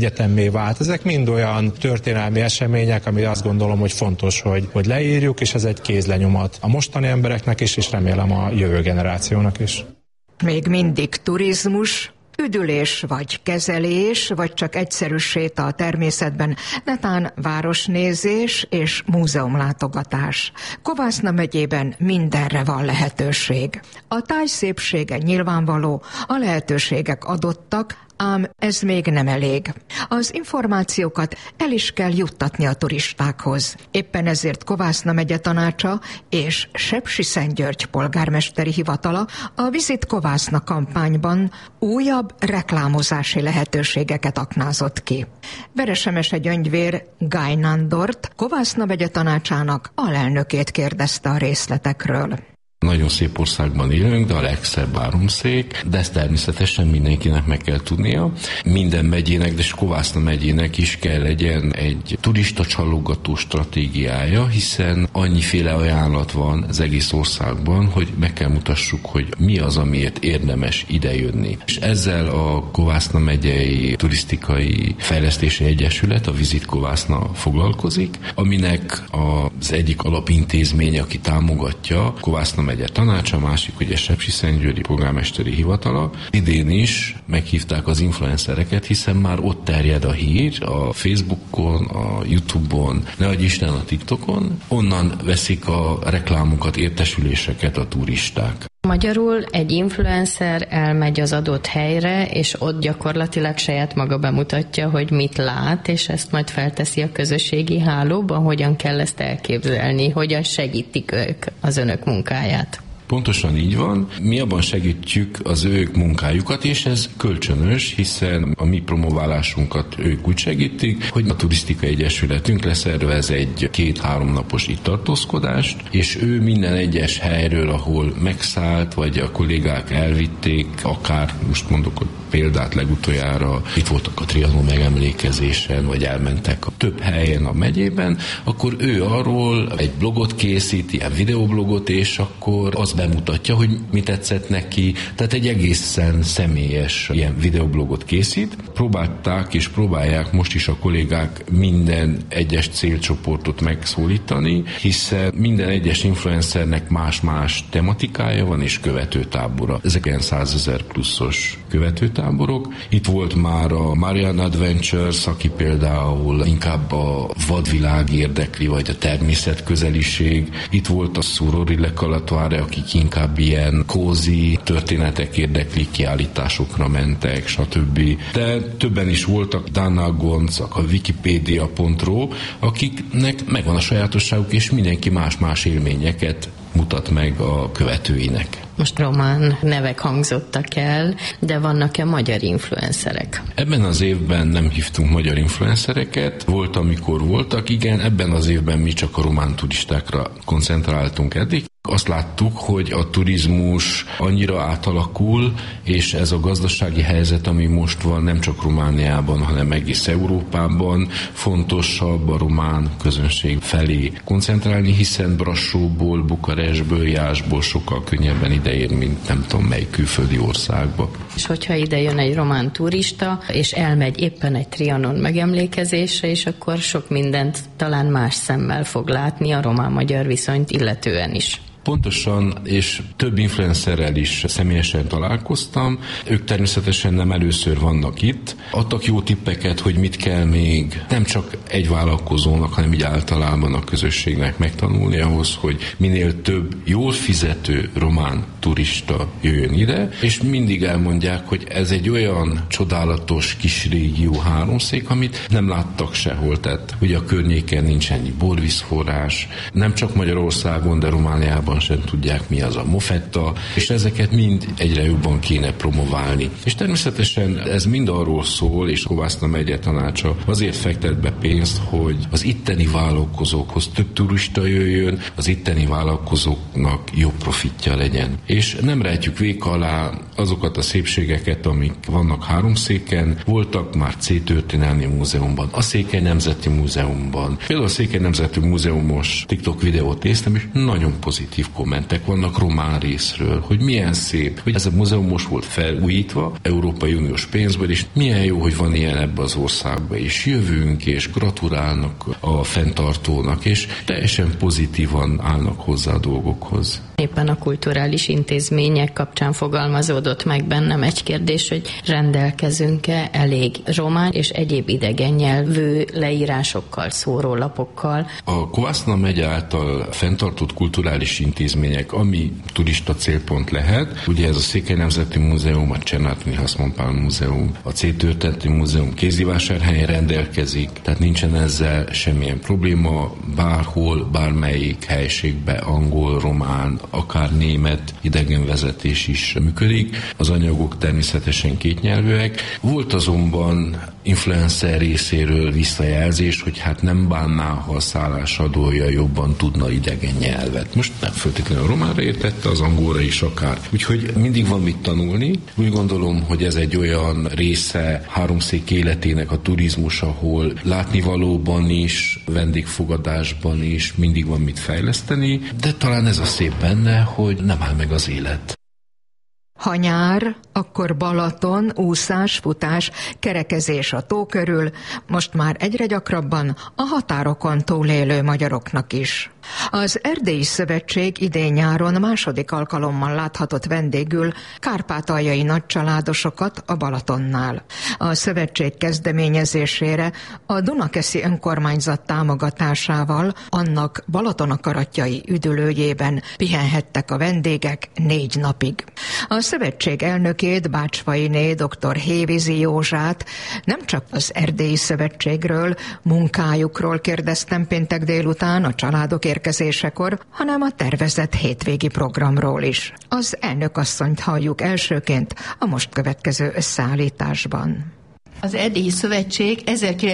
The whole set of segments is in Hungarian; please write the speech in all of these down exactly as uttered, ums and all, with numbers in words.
egyetemmé vált. Ezek mind olyan történelmi események, ami azt gondolom, hogy fontos, hogy, hogy leírjuk, és ez egy kézlenyomat a mostani embereknek is, és remélem a jövő generációnak is. Még mindig turizmus, üdülés vagy kezelés, vagy csak egyszerű séta a természetben, netán városnézés és múzeumlátogatás. Kovászna megyében mindenre van lehetőség. A táj szépsége nyilvánvaló, a lehetőségek adottak, ám ez még nem elég. Az információkat el is kell juttatni a turistákhoz. Éppen ezért Kovászna megye tanácsa és Sepsiszentgyörgy polgármesteri hivatala a Visit Kovászna kampányban újabb reklámozási lehetőségeket aknázott ki. Veresemese Gyöngyvér Gály Nándort, Kovászna megye tanácsának alelnökét kérdezte a részletekről. Nagyon szép országban élünk, de a legszebb háromszék, de ezt természetesen mindenkinek meg kell tudnia. Minden megyének, de Kovászna megyének is kell legyen egy turista csalogató stratégiája, hiszen annyiféle ajánlat van az egész országban, hogy meg kell mutassuk, hogy mi az, amiért érdemes idejönni. És ezzel a Kovászna megyei turisztikai fejlesztési egyesület, a Visit Kovászna foglalkozik, aminek az egyik alapintézmény, aki támogatja Kovászna megye tanácsa, másik ugye Sepsiszentgyőri polgármesteri hivatala. Idén is meghívták az influencereket, hiszen már ott terjed a hír a Facebookon, a YouTube-on, ne adj Isten a TikTokon. Onnan veszik a reklámokat, értesüléseket a turisták. Magyarul egy influencer elmegy az adott helyre, és ott gyakorlatilag saját maga bemutatja, hogy mit lát, és ezt majd felteszi a közösségi hálóban, hogyan kell ezt elképzelni, hogyan segítik ők az önök munkáját. Pontosan így van. Mi abban segítjük az ők munkájukat, és ez kölcsönös, hiszen a mi promoválásunkat ők úgy segítik, hogy a turisztikai egyesületünk leszervez egy két-három napos itt tartózkodást, és ő minden egyes helyről, ahol megszállt, vagy a kollégák elvitték, akár most mondok hogy példát legutoljára, itt voltak a Trianon megemlékezésen, vagy elmentek a több helyen a megyében, akkor ő arról egy blogot készít, ilyen videoblogot, és akkor az bemutatja, hogy mi tetszett neki, tehát egy egészen személyes ilyen videoblogot készít. Próbálták és próbálják most is a kollégák minden egyes célcsoportot megszólítani, hiszen minden egyes influencernek más-más tematikája van és követőtábora. Ezek ilyen százezer pluszos követőtáborok. Itt volt már a Marian Adventures, aki például inkább a vadvilág érdekli, vagy a természetközeliség. Itt volt a Surori Le Calatoire, akik inkább ilyen kózi történetek érdeklik, kiállításokra mentek, stb. De többen is voltak, Dana Goncak, a Wikipedia pont ro, akiknek megvan a sajátosságuk, és mindenki más-más élményeket mutat meg a követőinek. Most román nevek hangzottak el, de vannak-e magyar influencerek? Ebben az évben nem hívtunk magyar influencereket, volt, amikor voltak, igen, ebben az évben mi csak a román turistákra koncentráltunk eddig. Azt láttuk, hogy a turizmus annyira átalakul, és ez a gazdasági helyzet, ami most van nem csak Romániában, hanem egész Európában, fontosabb a román közönség felé koncentrálni, hiszen Brassóból, Bukarestből, Jászból sokkal könnyebben ideér, mint nem tudom mely külföldi országba. És hogyha ide jön egy román turista, és elmegy éppen egy Trianon megemlékezésre, és akkor sok mindent talán más szemmel fog látni a román-magyar viszonyt illetően is. Pontosan, és több influencerrel is személyesen találkoztam. Ők természetesen nem először vannak itt. Adtak jó tippeket, hogy mit kell még nem csak egy vállalkozónak, hanem így általában a közösségnek megtanulni ahhoz, hogy minél több jól fizető román turista jöjjön ide, és mindig elmondják, hogy ez egy olyan csodálatos kis régió háromszék, amit nem láttak sehol. Tehát ugye a környéken nincs ennyi borvízforrás, nem csak Magyarországon, de Romániában sem tudják, mi az a mofetta, és ezeket mind egyre jobban kéne promoválni. És természetesen ez mind arról szól, és Kovászna megye tanácsa azért fektet be pénzt, hogy az itteni vállalkozókhoz több turista jöjjön, az itteni vállalkozóknak jobb profitja legyen. És nem rejtjük véka alá azokat a szépségeket, amik vannak Háromszéken, voltak már C történelmi múzeumban, a Székely Nemzeti Múzeumban. Például a Székely Nemzeti Múzeumos TikTok videót néztem, és nagyon pozitív kommentek vannak román részről, hogy milyen szép, hogy ez a múzeum most volt felújítva, Európai Uniós pénzből, és milyen jó, hogy van ilyen ebbe az országba, és jövünk, és gratulálnak a fenntartónak, és teljesen pozitívan állnak hozzá a dolgokhoz. Éppen a kulturális intézmények kapcsán fogalmazódott meg bennem egy kérdés, hogy rendelkezünk-e elég román és egyéb idegen nyelvű leírásokkal, szórólapokkal. A Kovászna megye által fenntartott kulturális intézmények, ami turista célpont lehet, ugye ez a Székely Nemzeti Múzeum, a Csernát Mihász Monpál Múzeum, a C történeti múzeum Kézivásárhelyen rendelkezik, tehát nincsen ezzel semmilyen probléma, bárhol, bármelyik helységbe angol, román, akár német idegenvezetés is működik. Az anyagok természetesen kétnyelvűek. Volt azonban influencer részéről visszajelzés, hogy hát nem bánná, ha a szállásadója jobban tudna idegen nyelvet. Most nem feltétlenül a románra értette, az angolra is akár. Úgyhogy mindig van mit tanulni. Úgy gondolom, hogy ez egy olyan része Háromszék életének a turizmus, ahol látnivalóban is, vendégfogadásban is mindig van mit fejleszteni, de talán ez a szép benne, hogy nem áll meg az élet. Ha nyár, akkor Balaton, úszás, futás, kerekezés a tó körül, most már egyre gyakrabban a határokon túlélő magyaroknak is. Az Erdélyi Szövetség idén-nyáron második alkalommal láthatott vendégül kárpátaljai nagycsaládosokat a Balatonnál. A szövetség kezdeményezésére a Dunakeszi önkormányzat támogatásával annak Balatonakaratjai üdülőjében pihenhettek a vendégek négy napig. A szövetség elnökét, Bácsfainé dr. Hévízi Józsát nem csak az Erdélyi Szövetségről, munkájukról kérdeztem péntek délután a családok érkezésekor, hanem a tervezett hétvégi programról is. Az elnökasszonyt halljuk elsőként a most következő összeállításban. Az Erdélyi Szövetség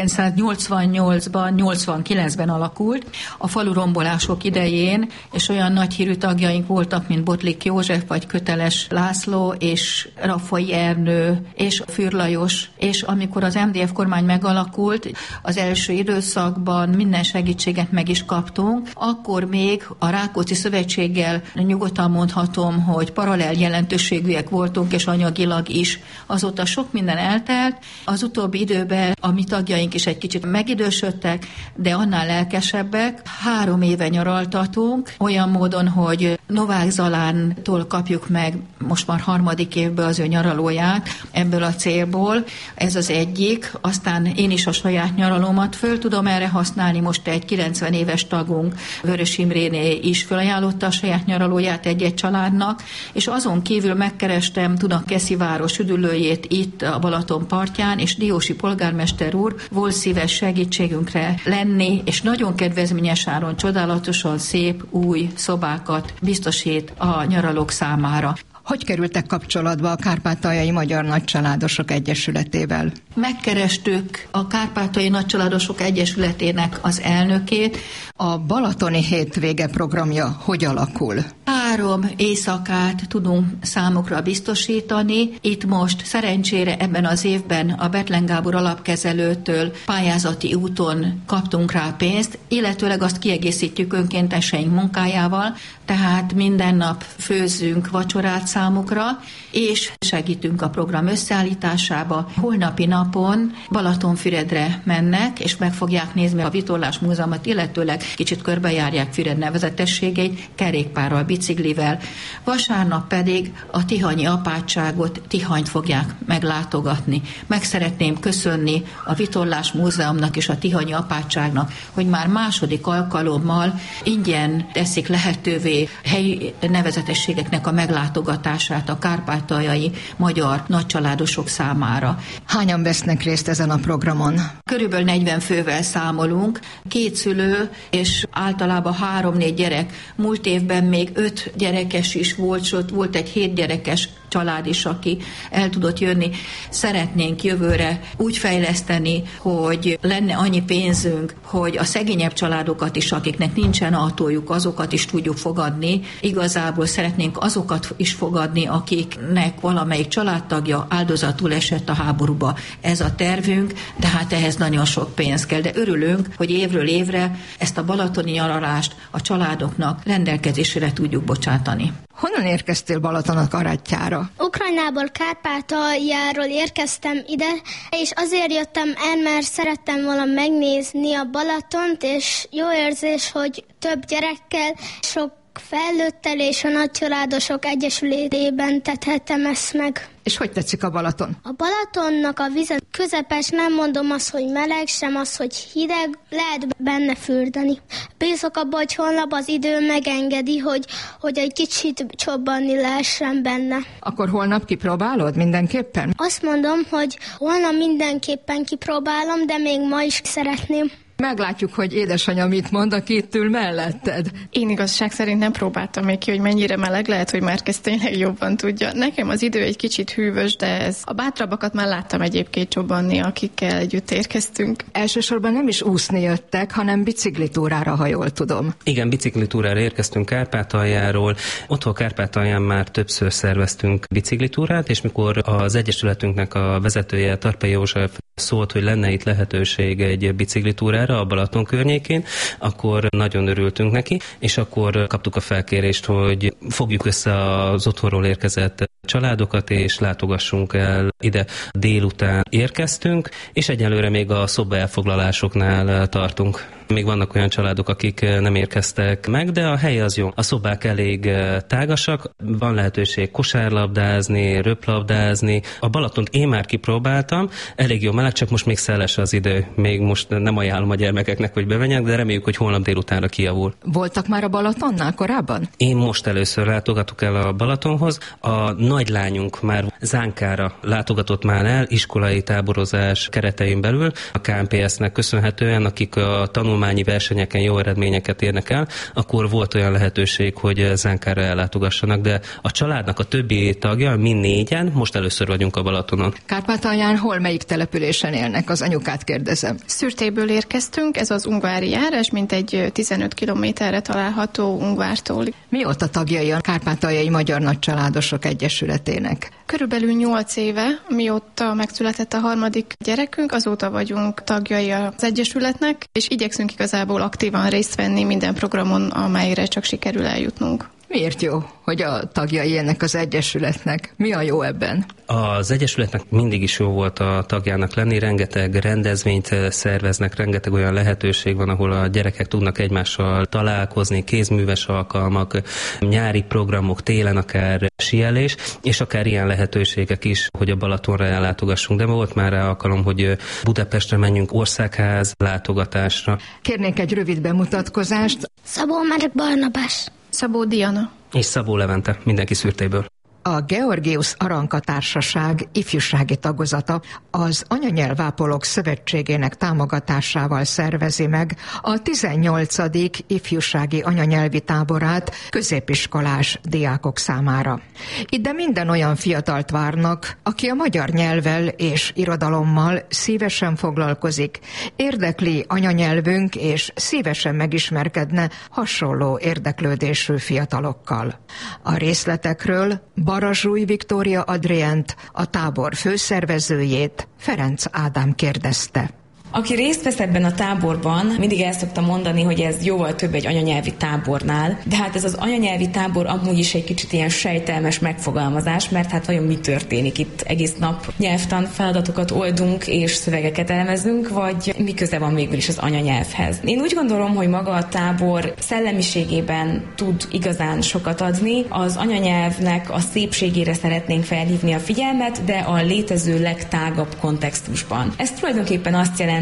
ezerkilencszáznyolcvannyolcban, nyolcvankilencben alakult, a falu rombolások idején, és olyan nagy hírű tagjaink voltak, mint Botlik József, vagy Köteles László, és Raffai Ernő, és Fürr Lajos, és amikor az em dé ef kormány megalakult, az első időszakban minden segítséget meg is kaptunk, akkor még a Rákóczi Szövetséggel nyugodtan mondhatom, hogy paralel jelentőségűek voltunk, és anyagilag is. Azóta sok minden eltelt. Az utóbbi időben a mi tagjaink is egy kicsit megidősödtek, de annál lelkesebbek. Három éve nyaraltatunk, olyan módon, hogy Novák Zalántól kapjuk meg most már harmadik évben az ő nyaralóját ebből a célból. Ez az egyik. Aztán én is a saját nyaralómat föl tudom erre használni. Most egy kilencven éves tagunk, Vörös Imréné is felajánlotta a saját nyaralóját egy-egy családnak, és azon kívül megkerestem Dunakeszi város üdülőjét itt a Balaton partján, és Diósi polgármester úr volt szíves segítségünkre lenni, és nagyon kedvezményes áron csodálatosan szép új szobákat biztosít a nyaralók számára. Hogy kerültek kapcsolatba a Kárpátaljai Magyar Nagycsaládosok Egyesületével? Megkerestük a Kárpátaljai Nagycsaládosok Egyesületének az elnökét. A balatoni hétvége programja hogy alakul? Három éjszakát tudunk számukra biztosítani. Itt most szerencsére ebben az évben a Bethlen Gábor alapkezelőtől pályázati úton kaptunk rá pénzt, illetőleg azt kiegészítjük önkénteseink munkájával, tehát minden nap főzzünk vacsorát számukra, és segítünk a program összeállításába. Holnapi napon Balatonfüredre mennek, és meg fogják nézni a Vitorlás Múzeumot, illetőleg kicsit körbejárják Füred nevezetességeit, kerékpárral, biciklivel. Vasárnap pedig a tihanyi apátságot, Tihanyt fogják meglátogatni. Meg szeretném köszönni a Vitorlás Múzeumnak és a tihanyi apátságnak, hogy már második alkalommal ingyen teszik lehetővé helyi nevezetességeknek a meglátogatását a kárpátaljai magyar nagycsaládosok számára. Hányan vesznek részt ezen a programon? Körülbelül negyven fővel számolunk, két szülő és általában három-négy gyerek. Múlt évben még öt öt gyerekes is volt, sőt volt egy hét gyerekes család is, aki el tudott jönni. Szeretnénk jövőre úgy fejleszteni, hogy lenne annyi pénzünk, hogy a szegényebb családokat is, akiknek nincsen autójuk, azokat is tudjuk fogadni. Igazából szeretnénk azokat is fogadni, akiknek valamelyik családtagja áldozatul esett a háborúba. Ez a tervünk, de hát ehhez nagyon sok pénz kell. De örülünk, hogy évről évre ezt a balatoni nyaralást a családoknak rendelkezésre tudjuk bocsátani. Honnan érkeztél Balaton a Karattyára? Ukrajnából, Kárpátaljáról érkeztem ide, és azért jöttem el, mert szerettem volna megnézni a Balatont, és jó érzés, hogy több gyerekkel, sok felnőttel és a nagycsaládosok egyesületében tethettem ezt meg. És hogy tetszik a Balaton? A Balatonnak a vize közepes, nem mondom azt, hogy meleg, sem az, hogy hideg, lehet benne fürdeni. Bízok abban, hogy holnap az idő megengedi, hogy, hogy egy kicsit csobbanni lehessen benne. Akkor holnap kipróbálod mindenképpen? Azt mondom, hogy holnap mindenképpen kipróbálom, de még ma is szeretném. Meglátjuk, hogy édesanyja mit mond, aki itt ül melletted. Én igazság szerint nem próbáltam még ki, hogy mennyire meleg, lehet, hogy Márquez tényleg jobban tudja. Nekem az idő egy kicsit hűvös, de ez a bátrabbakat már láttam egyébként csobbanni, akikkel együtt érkeztünk. Elsősorban nem is úszni jöttek, hanem biciklitúrára, ha jól tudom. Igen, biciklitúrára érkeztünk Kárpátaljáról. Otthon Kárpátalján már többször szerveztünk biciklitúrát, és mikor az egyesületünknek a vezetője, Tarpai József szólt, hogy lenne itt lehetőség egy biciklitúrára a Balaton környékén, akkor nagyon örültünk neki, és akkor kaptuk a felkérést, hogy fogjuk össze az otthonról érkezett családokat, és látogassunk el ide. Délután érkeztünk, és egyelőre még a szoba elfoglalásoknál tartunk. Még vannak olyan családok, akik nem érkeztek meg, de a hely az jó. A szobák elég tágasak, van lehetőség kosárlabdázni, röplabdázni. A Balatont én már kipróbáltam, elég jó meleg, csak most még szeles az idő. Még most nem ajánlom a gyermekeknek, hogy bemenjenek, de reméljük, hogy holnap délutánra kijavul. Voltak már a Balatonnál korábban? Én most először látogatok el a Balatonhoz. A nagylányunk már Zánkára látogatott már el, iskolai táborozás keretein belül, a ká em pé es-nek köszönhetően, akik a tanulmányi versenyeken jó eredményeket érnek el, akkor volt olyan lehetőség, hogy Zánkára ellátogassanak, de a családnak a többi tagja, mi négyen, most először vagyunk a Balatonon. Kárpátalján hol, melyik településen élnek? Az anyukát kérdezem. Szürtéből érkeztünk, ez az ungvári járás, mint egy tizenöt kilométerre található Ungvártól. Mióta tagjai a Kárpátaljai Magyar Nagycsaládosok Egyesületének? Körülbelül nyolc éve, mióta megszületett a harmadik gyerekünk, azóta vagyunk tagjai az Egyesületnek, és igyekszünk igazából aktívan részt venni minden programon, amelyre csak sikerül eljutnunk. Miért jó, hogy a tagjai ennek az egyesületnek? Mi a jó ebben? Az egyesületnek mindig is jó volt a tagjának lenni, rengeteg rendezvényt szerveznek, rengeteg olyan lehetőség van, ahol a gyerekek tudnak egymással találkozni, kézműves alkalmak, nyári programok, télen akár síelés, és akár ilyen lehetőségek is, hogy a Balatonra ellátogassunk. De volt már rá alkalom, hogy Budapestre menjünk országház látogatásra. Kérnék egy rövid bemutatkozást. Szabó Márk Barnabás. Szabó Diana. És Szabó Levente, mindenki Szürtéből. A Georgius Aranka Társaság ifjúsági tagozata az Anyanyelvápolók Szövetségének támogatásával szervezi meg a tizennyolcadik ifjúsági anyanyelvi táborát középiskolás diákok számára. Ide minden olyan fiatalt várnak, aki a magyar nyelvvel és irodalommal szívesen foglalkozik, érdekli anyanyelvünk és szívesen megismerkedne hasonló érdeklődésű fiatalokkal. A részletekről Barazsúj Viktória Adriánt, a tábor főszervezőjét, Ferenc Ádám kérdezte. Aki részt vesz ebben a táborban, mindig el szokta mondani, hogy ez jóval több egy anyanyelvi tábornál, de hát ez az anyanyelvi tábor amúgy is egy kicsit ilyen sejtelmes megfogalmazás, mert hát vajon mi történik itt egész nap? Nyelvtan feladatokat oldunk és szövegeket elemezünk, vagy mi köze van végül is az anyanyelvhez? Én úgy gondolom, hogy maga a tábor szellemiségében tud igazán sokat adni, az anyanyelvnek a szépségére szeretnénk felhívni a figyelmet, de a létező legtágabb kontextusban. Ez tulajdonképpen azt jelenti,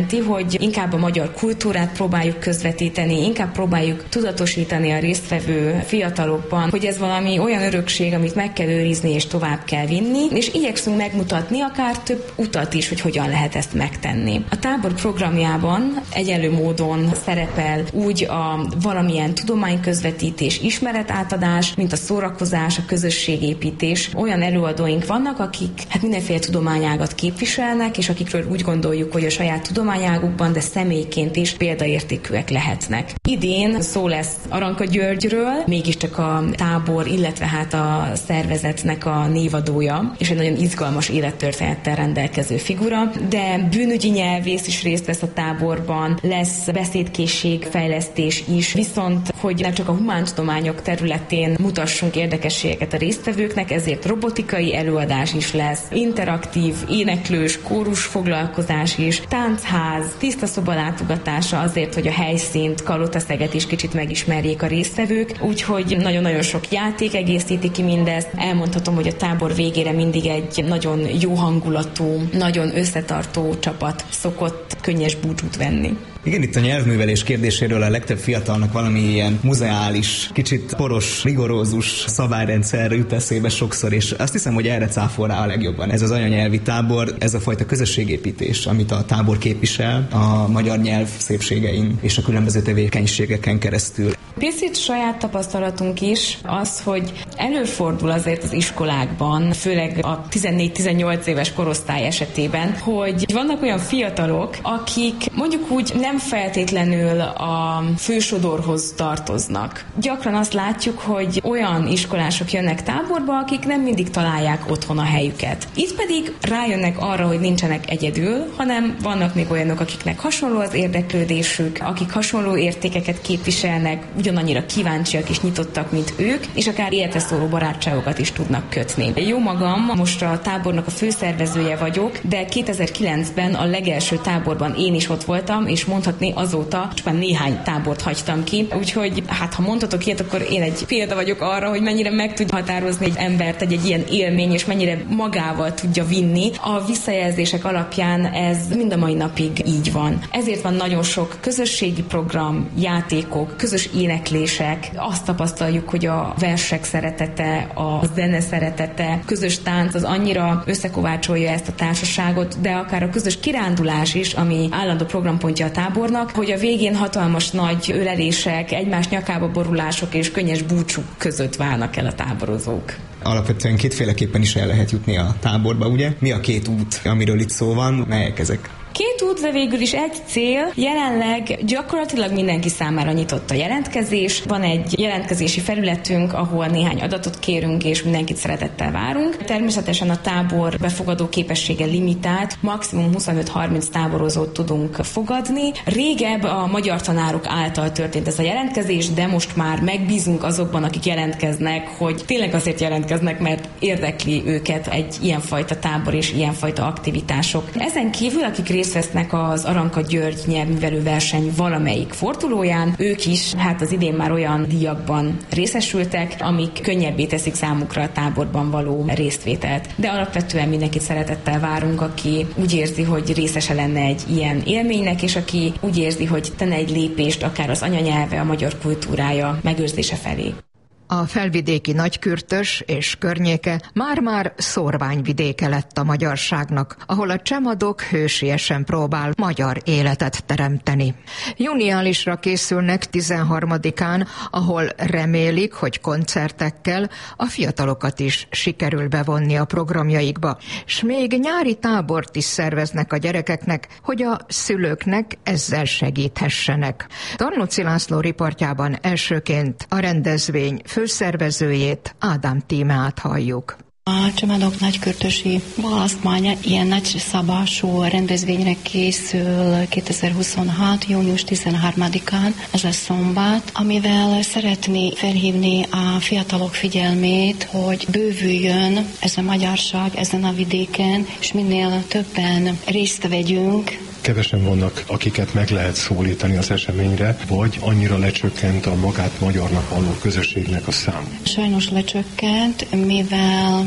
jelenti, hogy inkább a magyar kultúrát próbáljuk közvetíteni, inkább próbáljuk tudatosítani a résztvevő fiatalokban, hogy ez valami olyan örökség, amit meg kell őrizni és tovább kell vinni, és igyekszünk megmutatni akár több utat is, hogy hogyan lehet ezt megtenni. A tábor programjában egyenlő módon szerepel úgy a valamilyen tudományközvetítés, ismeretátadás, mint a szórakozás, a közösségépítés. Olyan előadóink vannak, akik hát mindenféle tudományágat képviselnek, és akikről úgy gondoljuk, hogy a saját tudományágukban, de személyként is példaértékűek lehetnek. Idén szó lesz Aranka Györgyről, mégiscsak a tábor, illetve hát a szervezetnek a névadója, és egy nagyon izgalmas élettörténettel rendelkező figura, de bűnügyi nyelvész is részt vesz a táborban, lesz beszédkészségfejlesztés is, viszont hogy nem csak a humántudományok területén mutassunk érdekességeket a résztvevőknek, ezért robotikai előadás is lesz, interaktív, éneklős, kórus foglalkozás is, táncház, tiszta szoba látogatása azért, hogy a helyszínt, Kalotaszeget is kicsit megismerjék a résztvevők, úgyhogy nagyon-nagyon sok játék egészíti ki mindezt. Elmondhatom, hogy a tábor végére mindig egy nagyon jó hangulatú, nagyon összetartó csapat szokott könnyes búcsút venni. Igen, itt a nyelvművelés kérdéséről a legtöbb fiatalnak valami ilyen muzeális, kicsit poros, rigorózus szabályrendszer jut eszébe sokszor, és azt hiszem, hogy erre cáfol rá a legjobban. Ez az anyanyelvi tábor, ez a fajta közösségépítés, amit a tábor képvisel a magyar nyelv szépségein és a különböző tevékenységeken keresztül. Picit saját tapasztalatunk is az, hogy előfordul azért az iskolákban, főleg a tizennégy-tizennyolc éves korosztály esetében, hogy vannak olyan fiatalok, akik mondjuk úgy nem feltétlenül a fősodorhoz tartoznak. Gyakran azt látjuk, hogy olyan iskolások jönnek táborba, akik nem mindig találják otthon a helyüket. Itt pedig rájönnek arra, hogy nincsenek egyedül, hanem vannak még olyanok, akiknek hasonló az érdeklődésük, akik hasonló értékeket képviselnek, ugyanannyira kíváncsiak és nyitottak, mint ők, és akár életre szóló barátságokat is tudnak kötni. Jó magam, most a tábornak a főszervezője vagyok, de kétezer-kilencben a legelső táborban én is ott voltam, és mondhatni azóta csupán néhány tábort hagytam ki, úgyhogy hát ha mondhatok ilyet, akkor én egy példa vagyok arra, hogy mennyire meg tud határozni egy embert egy, egy ilyen élmény, és mennyire magával tudja vinni. A visszajelzések alapján ez mind a mai napig így van. Ezért van nagyon sok közösségi program, játékok, közös éneklések. Azt tapasztaljuk, hogy a versek szeretete, a zene szeretete, közös tánc az annyira összekovácsolja ezt a társaságot, de akár a közös kirándulás is, ami állandó programpontja a tábornak, hogy a végén hatalmas nagy ölelések, egymás nyakába borulások és könnyes búcsúk között válnak el a táborozók. Alapvetően kétféleképpen is el lehet jutni a táborba, ugye? Mi a két út, amiről itt szó van? Melyek ezek? Két út, de végül is egy cél. Jelenleg gyakorlatilag mindenki számára nyitott a jelentkezés. Van egy jelentkezési felületünk, ahol néhány adatot kérünk, és mindenkit szeretettel várunk. Természetesen a tábor befogadó képessége limitált, maximum huszonöt-harminc táborozót tudunk fogadni. Régebb a magyar tanárok által történt ez a jelentkezés, de most már megbízunk azokban, akik jelentkeznek, hogy tényleg azért jelentkeznek, mert érdekli őket egy ilyenfajta tábor és ilyenfajta aktivitások. Ezen kívül, akik részt vesznek az Aranka György nyelvművelő verseny valamelyik fordulóján, ők is hát az idén már olyan díjakban részesültek, amik könnyebbé teszik számukra a táborban való résztvételt. De alapvetően mindenkit szeretettel várunk, aki úgy érzi, hogy részese lenne egy ilyen élménynek, és aki úgy érzi, hogy tenne egy lépést akár az anyanyelve, a magyar kultúrája megőrzése felé. A felvidéki Nagykürtös és környéke már-már szórványvidéke lett a magyarságnak, ahol a csemadok hősiesen próbál magyar életet teremteni. Júniálisra készülnek tizenharmadikán, ahol remélik, hogy koncertekkel a fiatalokat is sikerül bevonni a programjaikba, s még nyári tábort is szerveznek a gyerekeknek, hogy a szülőknek ezzel segíthessenek. Tarnóci László riportjában elsőként a rendezvény főszervezőjét, Ádám Tímeát halljuk. A Csemadok Nagykürtösi választmánya ilyen nagyszabású rendezvényre készül kétezer-huszonhat. június tizenharmadikán, ez a szombat, amivel szeretné felhívni a fiatalok figyelmét, hogy bővüljön ez a magyarság ezen a vidéken, és minél többen részt vegyünk. Kevesen vannak, akiket meg lehet szólítani az eseményre, vagy annyira lecsökkent a magát magyarnak való közösségnek a szám. Sajnos lecsökkent, mivel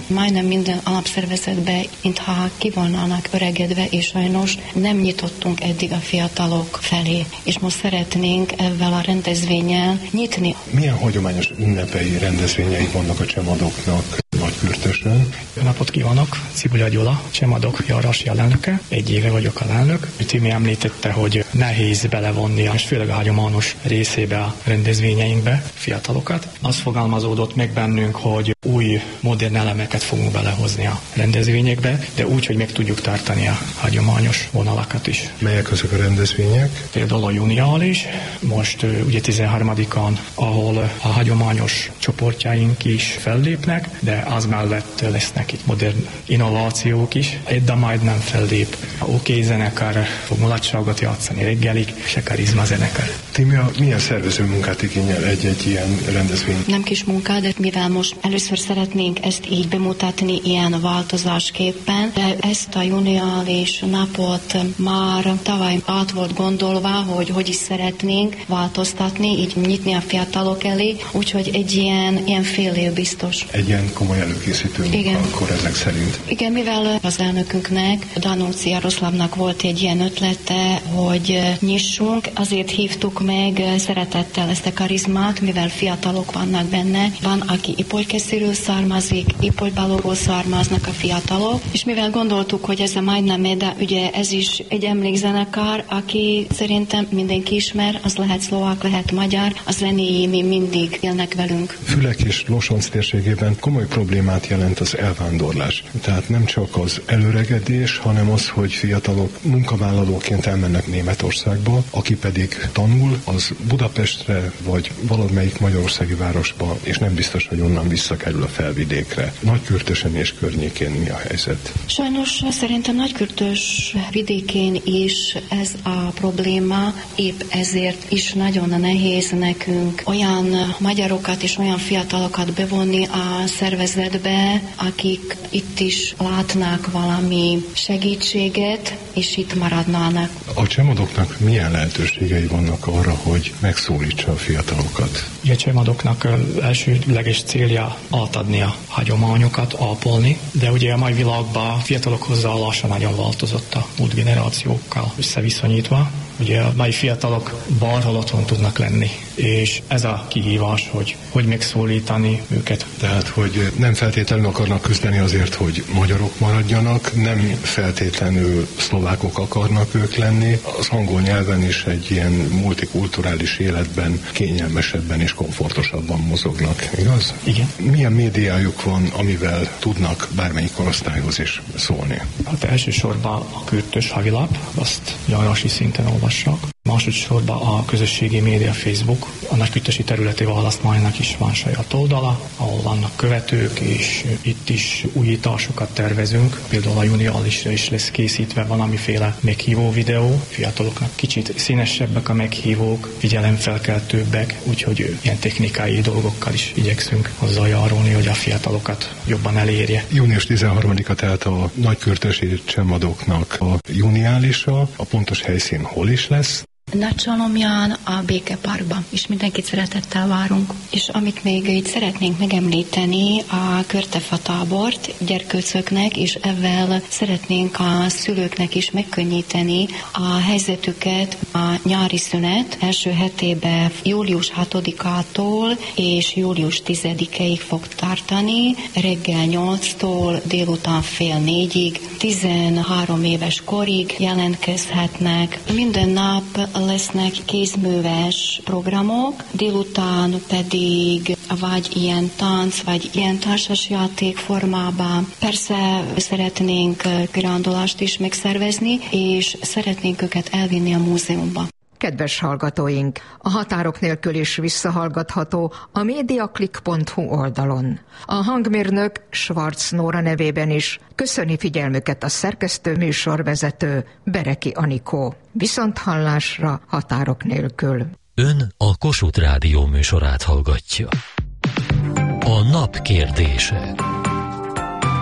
majdnem minden alapszervezetbe, mintha ki volnának öregedve, és sajnos nem nyitottunk eddig a fiatalok felé. És most szeretnénk ezzel a rendezvénnyel nyitni. Milyen hagyományos ünnepei rendezvényei vannak a Csemadoknak Nagykürtösön? Jó napot kívánok! Cibulia Gyula, Csemadok Jarrasi alelnöke. Egy éve vagyok alelnök. Timi említette, hogy nehéz belevonni, és főleg a hagyományos részébe a rendezvényeinkbe fiatalokat. Az fogalmazódott meg bennünk, hogy új, modern elemeket fogunk belehozni a rendezvényekbe, de úgy, hogy meg tudjuk tartani a hagyományos vonalakat is. Melyek azok a rendezvények? Például a juniális, most ugye tizenharmadikán, ahol a hagyományos csoportjaink is fellépnek, de az mellett lesznek itt modern innovációk is. Edda majd nem fellép. A OK zenekar fog mulatságot játszani reggelig, és a karizma zenekar. Tímia, milyen szervező munkát igényel egy-egy ilyen rendezvény? Nem kis munka, de mivel most először szeretnénk ezt így bemutatni ilyen változásképpen, de ezt a juniális napot már tavaly át volt gondolva, hogy hogy is szeretnénk változtatni, így nyitni a fiatalok elé, úgyhogy egy ilyen, ilyen fél év biztos. Egy ilyen komoly előkészítő munka, akkor ezek szerint. Igen, mivel az elnökünknek, Danóci Jaroszlavnak volt egy ilyen ötlete, hogy nyissunk, azért hívtuk meg szeretettel ezt a karizmát, mivel fiatalok vannak benne. Van, aki Ipolykesziről származik, Ipolybalóról származnak a fiatalok, és mivel gondoltuk, hogy ez a majdnem, de ugye ez is egy emlékzenekar, aki szerintem mindenki ismer, az lehet szlovák, lehet magyar, a zenéi mi mindig élnek velünk. Fülek és Losonc térségében komoly problémát jelent az elvándorlás. Tehát nem csak az előregedés, hanem az, hogy fiatalok munkavállalóként elmennek Németországba, aki pedig tanul, az Budapestre vagy valamelyik magyarországi városba, és nem biztos, hogy onnan visszakerül a felvidékre. Nagykürtösön és környékén mi a helyzet? Sajnos szerintem Nagykürtös vidékén is ez a probléma, épp ezért is nagyon nehéz nekünk olyan magyarokat és olyan fiatalokat bevonni a szervezetbe, akik itt is látnák valami segítséget, és itt maradnának. A Csemadoknak milyen lehetőségei vannak arra, hogy megszólítsa a fiatalokat? A Csemadoknak elsődleges célja átadni a hagyományokat, ápolni, de ugye a mai világban a fiatalok hozzáállása nagyon változott a múlt generációkkal összeviszonyítva. Ugye a mai fiatalok bárhol otthon tudnak lenni, és ez a kihívás, hogy hogy megszólítani őket. Tehát, hogy nem feltétlenül akarnak küzdeni azért, hogy magyarok maradjanak, nem feltétlenül szlovákok akarnak ők lenni, az angol nyelven is egy ilyen multikulturális életben kényelmesebben és komfortosabban mozognak, igaz? Igen. Milyen médiájuk van, amivel tudnak bármelyik korosztályhoz is szólni? Hát elsősorban a Kürtös havilap, azt járási szinten olvassák. Másodszorban a közösségi média Facebook, a Nagykürtösi területi választmánynak is van saját oldala, ahol vannak követők, és itt is újításokat tervezünk. Például a juniálisra is lesz készítve valamiféle meghívó videó. Fiataloknak kicsit színesebbek a meghívók, figyelemfelkeltőbbek, úgyhogy ilyen technikai dolgokkal is igyekszünk hozzájárulni, hogy a fiatalokat jobban elérje. június tizenharmadika tehát a Nagykürtösi Csemadoknak a juniálisa, a pontos helyszín hol is lesz? Nagycsalomján a Békeparkban, és mindenkit szeretettel várunk. És amit még így szeretnénk megemlíteni, a Körtefa tábort gyerkőcöknek, és ezzel szeretnénk a szülőknek is megkönnyíteni a helyzetüket. A nyári szünet első hetében július hatodikától és július tizedikéig fog tartani, reggel nyolctól délután fél négyig, tizenhárom éves korig jelentkezhetnek. Minden nap lesznek kézműves programok, délután pedig vagy ilyen tánc, vagy ilyen társasjáték formában. Persze szeretnénk kirándulást is megszervezni, és szeretnénk őket elvinni a múzeumba. Kedves hallgatóink, a határok nélkül is visszahallgatható a mediaclick pont hu oldalon. A hangmérnök Schwarz Nóra nevében is köszöni figyelmüket a szerkesztő műsorvezető Bereki Anikó. Viszonthallásra határok nélkül. Ön a Kossuth Rádió műsorát hallgatja. A nap kérdése.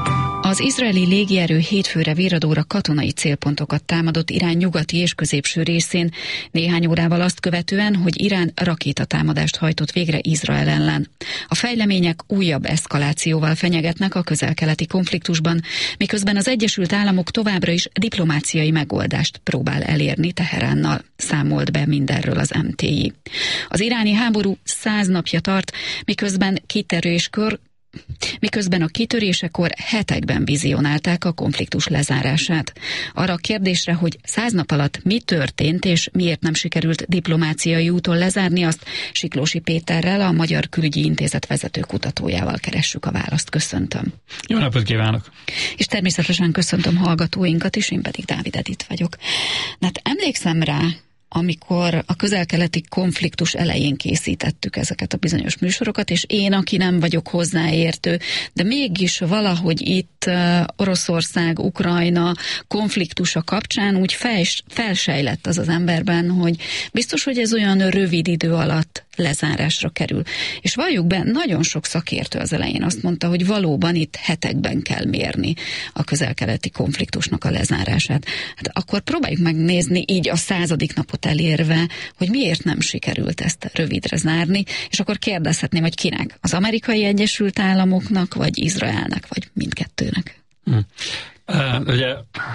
Az izraeli légierő hétfőre virradóra katonai célpontokat támadott Irán nyugati és középső részén, néhány órával azt követően, hogy Irán rakétatámadást hajtott végre Izrael ellen. A fejlemények újabb eszkalációval fenyegetnek a közel-keleti konfliktusban, miközben az Egyesült Államok továbbra is diplomáciai megoldást próbál elérni Teheránnal, számolt be mindenről az em té i. Az iráni háború száz napja tart, miközben kitöréskor Miközben a kitörésekor hetekben vizionálták a konfliktus lezárását. Arra a kérdésre, hogy száz nap alatt mi történt és miért nem sikerült diplomáciai úton lezárni, azt Siklósi Péterrel, a Magyar Külügyi Intézet vezető kutatójával keressük a választ. Köszöntöm. Jó napot kívánok! És természetesen köszöntöm hallgatóinkat is, én pedig Dávid Edith vagyok. Hát emlékszem rá, amikor a közel-keleti konfliktus elején készítettük ezeket a bizonyos műsorokat, és én, aki nem vagyok hozzáértő, de mégis valahogy itt Oroszország, Ukrajna konfliktusa kapcsán úgy fels, felsejlett az az emberben, hogy biztos, hogy ez olyan rövid idő alatt lezárásra kerül. És valljuk be, nagyon sok szakértő az elején azt mondta, hogy valóban itt hetekben kell mérni a közel-keleti konfliktusnak a lezárását. Hát akkor próbáljuk megnézni így a századik napot elérve, hogy miért nem sikerült ezt rövidre zárni, és akkor kérdezhetném, hogy kinek? Az Amerikai Egyesült Államoknak, vagy Izraelnek, vagy mindkettőnek? Hm. Uh, ugye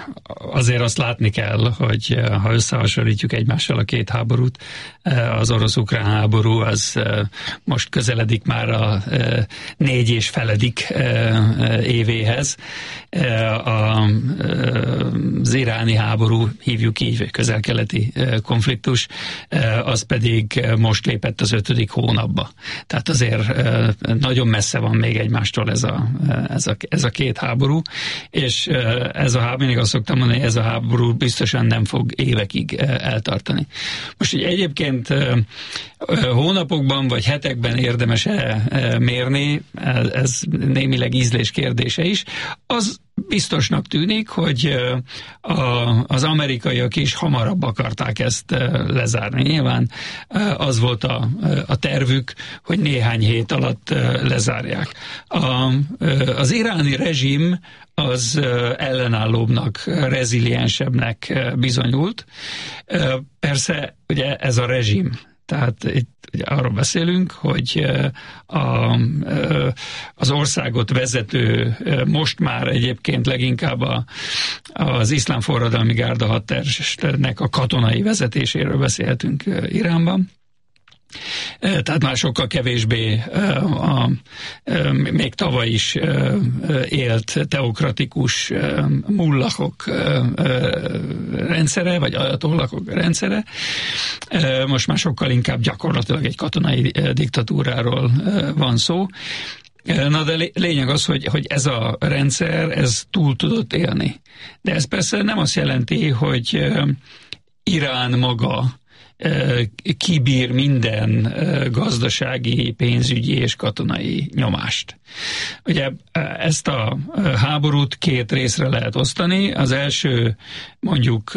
azért azt látni kell, hogy uh, ha összehasonlítjuk egymással a két háborút, uh, az orosz-ukrán háború az uh, most közeledik már a uh, négy és feledik uh, évéhez. Uh, a, uh, az iráni háború, hívjuk így, vagy közel-keleti uh, konfliktus, uh, az pedig most lépett az ötödik hónapba. Tehát azért uh, nagyon messze van még egymástól ez a, ez a, ez a két háború, és uh, ez a háború, mindig azt szoktam mondani, hogy ez a háború biztosan nem fog évekig eltartani. Most így egyébként hónapokban vagy hetekben érdemes-e mérni, ez némileg ízlés kérdése is, az biztosnak tűnik, hogy a, az amerikaiak is hamarabb akarták ezt lezárni. Nyilván az volt a, a tervük, hogy néhány hét alatt lezárják. A, az iráni rezsim az ellenállóbbnak, reziliensebbnek bizonyult. Persze ugye ez a rezsim, tehát itt ugye arról beszélünk, hogy a, az országot vezető, most már egyébként leginkább a, az iszlám forradalmi gárda hadtestnek a katonai vezetéséről beszélhetünk Iránban. Tehát már sokkal kevésbé a, a, még tavaly is élt teokratikus mullahok rendszere, vagy ajatollahok rendszere. Most már sokkal inkább gyakorlatilag egy katonai diktatúráról van szó. Na de lényeg az, hogy, hogy ez a rendszer, ez túl tudott élni. De ez persze nem azt jelenti, hogy Irán maga kibír minden gazdasági, pénzügyi és katonai nyomást. Ugye ezt a háborút két részre lehet osztani. Az első mondjuk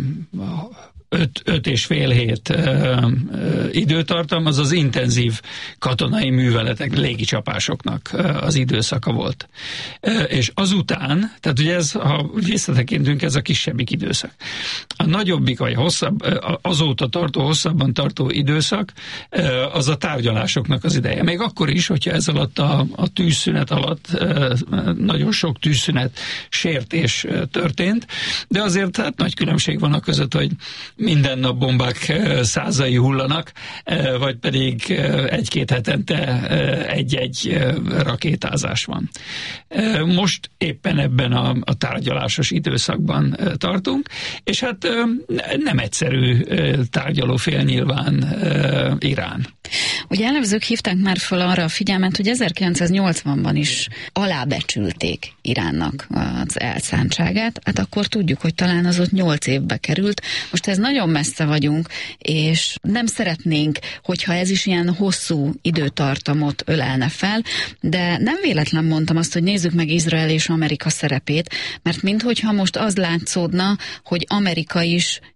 öt, öt és fél hét ö, ö, időtartam, az az intenzív katonai műveletek, légicsapásoknak ö, az időszaka volt. Ö, és azután, tehát ugye ez, ha visszatekintünk, ez a kisebbik időszak. A nagyobbik, vagy hosszabb, azóta tartó, hosszabban tartó időszak, ö, az a tárgyalásoknak az ideje. Még akkor is, hogyha ez alatt a, a tűzszünet alatt ö, nagyon sok tűzszünet sértés történt, de azért hát nagy különbség van a között, hogy minden nap bombák százai hullanak, vagy pedig egy-két hetente egy-egy rakétázás van. Most éppen ebben a, a tárgyalásos időszakban tartunk, és hát nem egyszerű tárgyalófél nyilván Irán. Ugye elemzők hívták már fel arra a figyelmet, hogy ezerkilencszáznyolcvanban is alábecsülték Iránnak az elszántságát, hát akkor tudjuk, hogy talán az ott nyolc évbe került. Most ez nagyon messze vagyunk, és nem szeretnénk, hogyha ez is ilyen hosszú időtartamot ölelne fel, de nem véletlen mondtam azt, hogy nézzük meg Izrael és Amerika szerepét, mert minthogyha most az látszódna, hogy Amerika is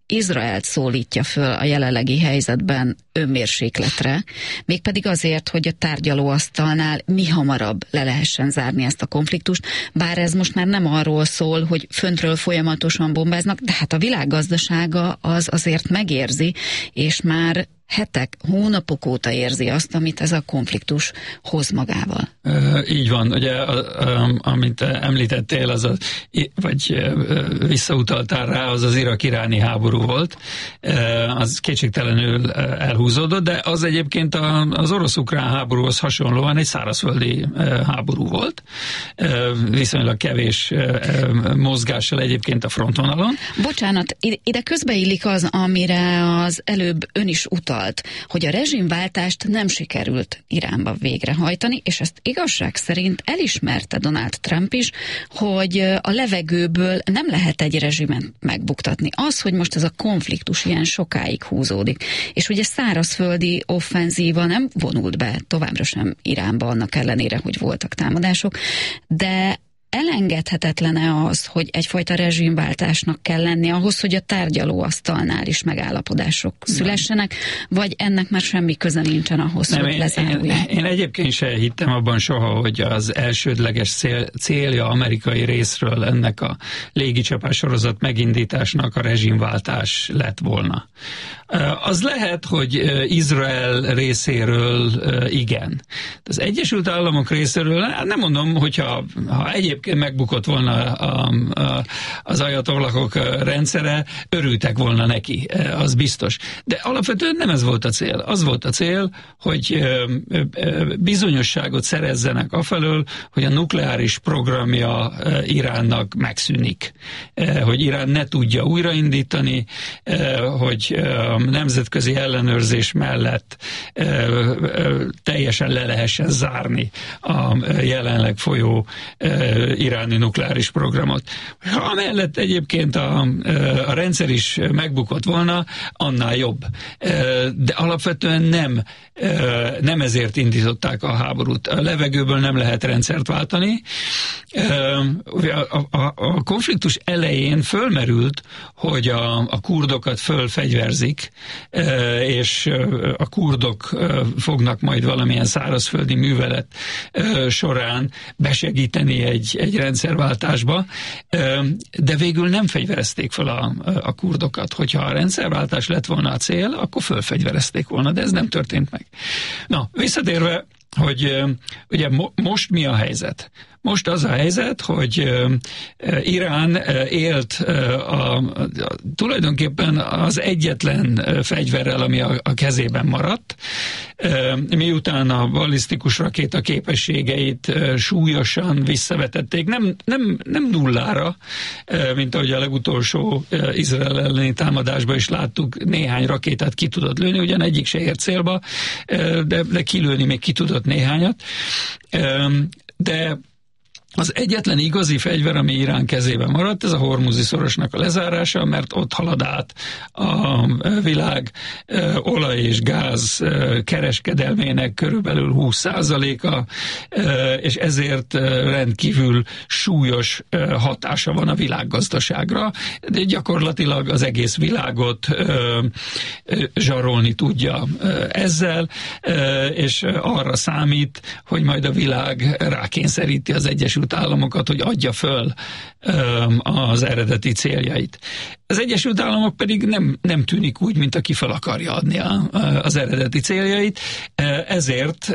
Izraelt szólítja föl a jelenlegi helyzetben önmérsékletre, mégpedig azért, hogy a tárgyalóasztalnál mi hamarabb le lehessen zárni ezt a konfliktust, bár ez most már nem arról szól, hogy föntről folyamatosan bombáznak, de hát a világgazdasága az azért megérzi, és már hetek, hónapok óta érzi azt, amit ez a konfliktus hoz magával. E, így van, ugye, a, a, amit említettél, az a, vagy visszautaltál rá, az az irak-iráni háború volt. E, az kétségtelenül elhúzódott, de az egyébként a, az orosz-ukrán háborúhoz hasonlóan egy szárazföldi háború volt. E, viszonylag kevés mozgással egyébként a frontvonalon. Bocsánat, ide közbeillik az, amire az előbb ön is utal, hogy a rezsimváltást nem sikerült Iránba végrehajtani, és ezt igazság szerint elismerte Donald Trump is, hogy a levegőből nem lehet egy rezsimet megbuktatni. Az, hogy most ez a konfliktus ilyen sokáig húzódik, és ugye szárazföldi offenzíva nem vonult be továbbra sem Iránba, annak ellenére, hogy voltak támadások, de elengedhetetlen-e az, hogy egyfajta rezsimváltásnak kell lenni ahhoz, hogy a tárgyalóasztalnál is megállapodások nem szülessenek, vagy ennek már semmi köze nincsen ahhoz, nem, hogy lezáruljon? Én, én egyébként se hittem abban soha, hogy az elsődleges cél, célja amerikai részről ennek a légicsapás sorozat megindításnak a rezsimváltás lett volna. Az lehet, hogy Izrael részéről igen. Az Egyesült Államok részéről nem mondom, hogyha ha egyébként megbukott volna a, a, az ajatollahok rendszere, örültek volna neki, az biztos. De alapvetően nem ez volt a cél. Az volt a cél, hogy bizonyosságot szerezzenek afelől, hogy a nukleáris programja Iránnak megszűnik. Hogy Irán ne tudja újraindítani, hogy nemzetközi ellenőrzés mellett teljesen le lehessen zárni a jelenleg folyó iráni nukleáris programot. Ha amellett egyébként a, a rendszer is megbukott volna, annál jobb. De alapvetően nem, nem ezért indították a háborút. A levegőből nem lehet rendszert váltani. A, a, a konfliktus elején fölmerült, hogy a, a kurdokat fölfegyverzik, és a kurdok fognak majd valamilyen szárazföldi művelet során besegíteni egy, egy rendszerváltásba, de végül nem fegyverezték fel a, a kurdokat. Hogyha a rendszerváltás lett volna a cél, akkor fölfegyverezték volna, de ez nem történt meg. Na, visszatérve, hogy ugye mo- most mi a helyzet? Most az a helyzet, hogy Irán élt a, a, tulajdonképpen az egyetlen fegyverrel, ami a, a kezében maradt, miután a ballisztikus rakéta képességeit súlyosan visszavetették, nem, nem, nem nullára, mint ahogy a legutolsó Izrael elleni támadásban is láttuk, néhány rakétát ki tudott lőni, ugyan egyik se ért célba, de, de kilőni még ki tudott néhányat, de az egyetlen igazi fegyver, ami Irán kezében maradt, ez a Hormuzi szorosnak a lezárása, mert ott halad át a világ olaj és gáz kereskedelmének körülbelül húsz százaléka, és ezért rendkívül súlyos hatása van a világgazdaságra, de gyakorlatilag az egész világot zsarolni tudja ezzel, és arra számít, hogy majd a világ rákényszeríti az Egyesült Államokat, hogy adja föl az eredeti céljait. Az Egyesült Államok pedig nem, nem tűnik úgy, mint aki fel akarja adni a, az eredeti céljait, ezért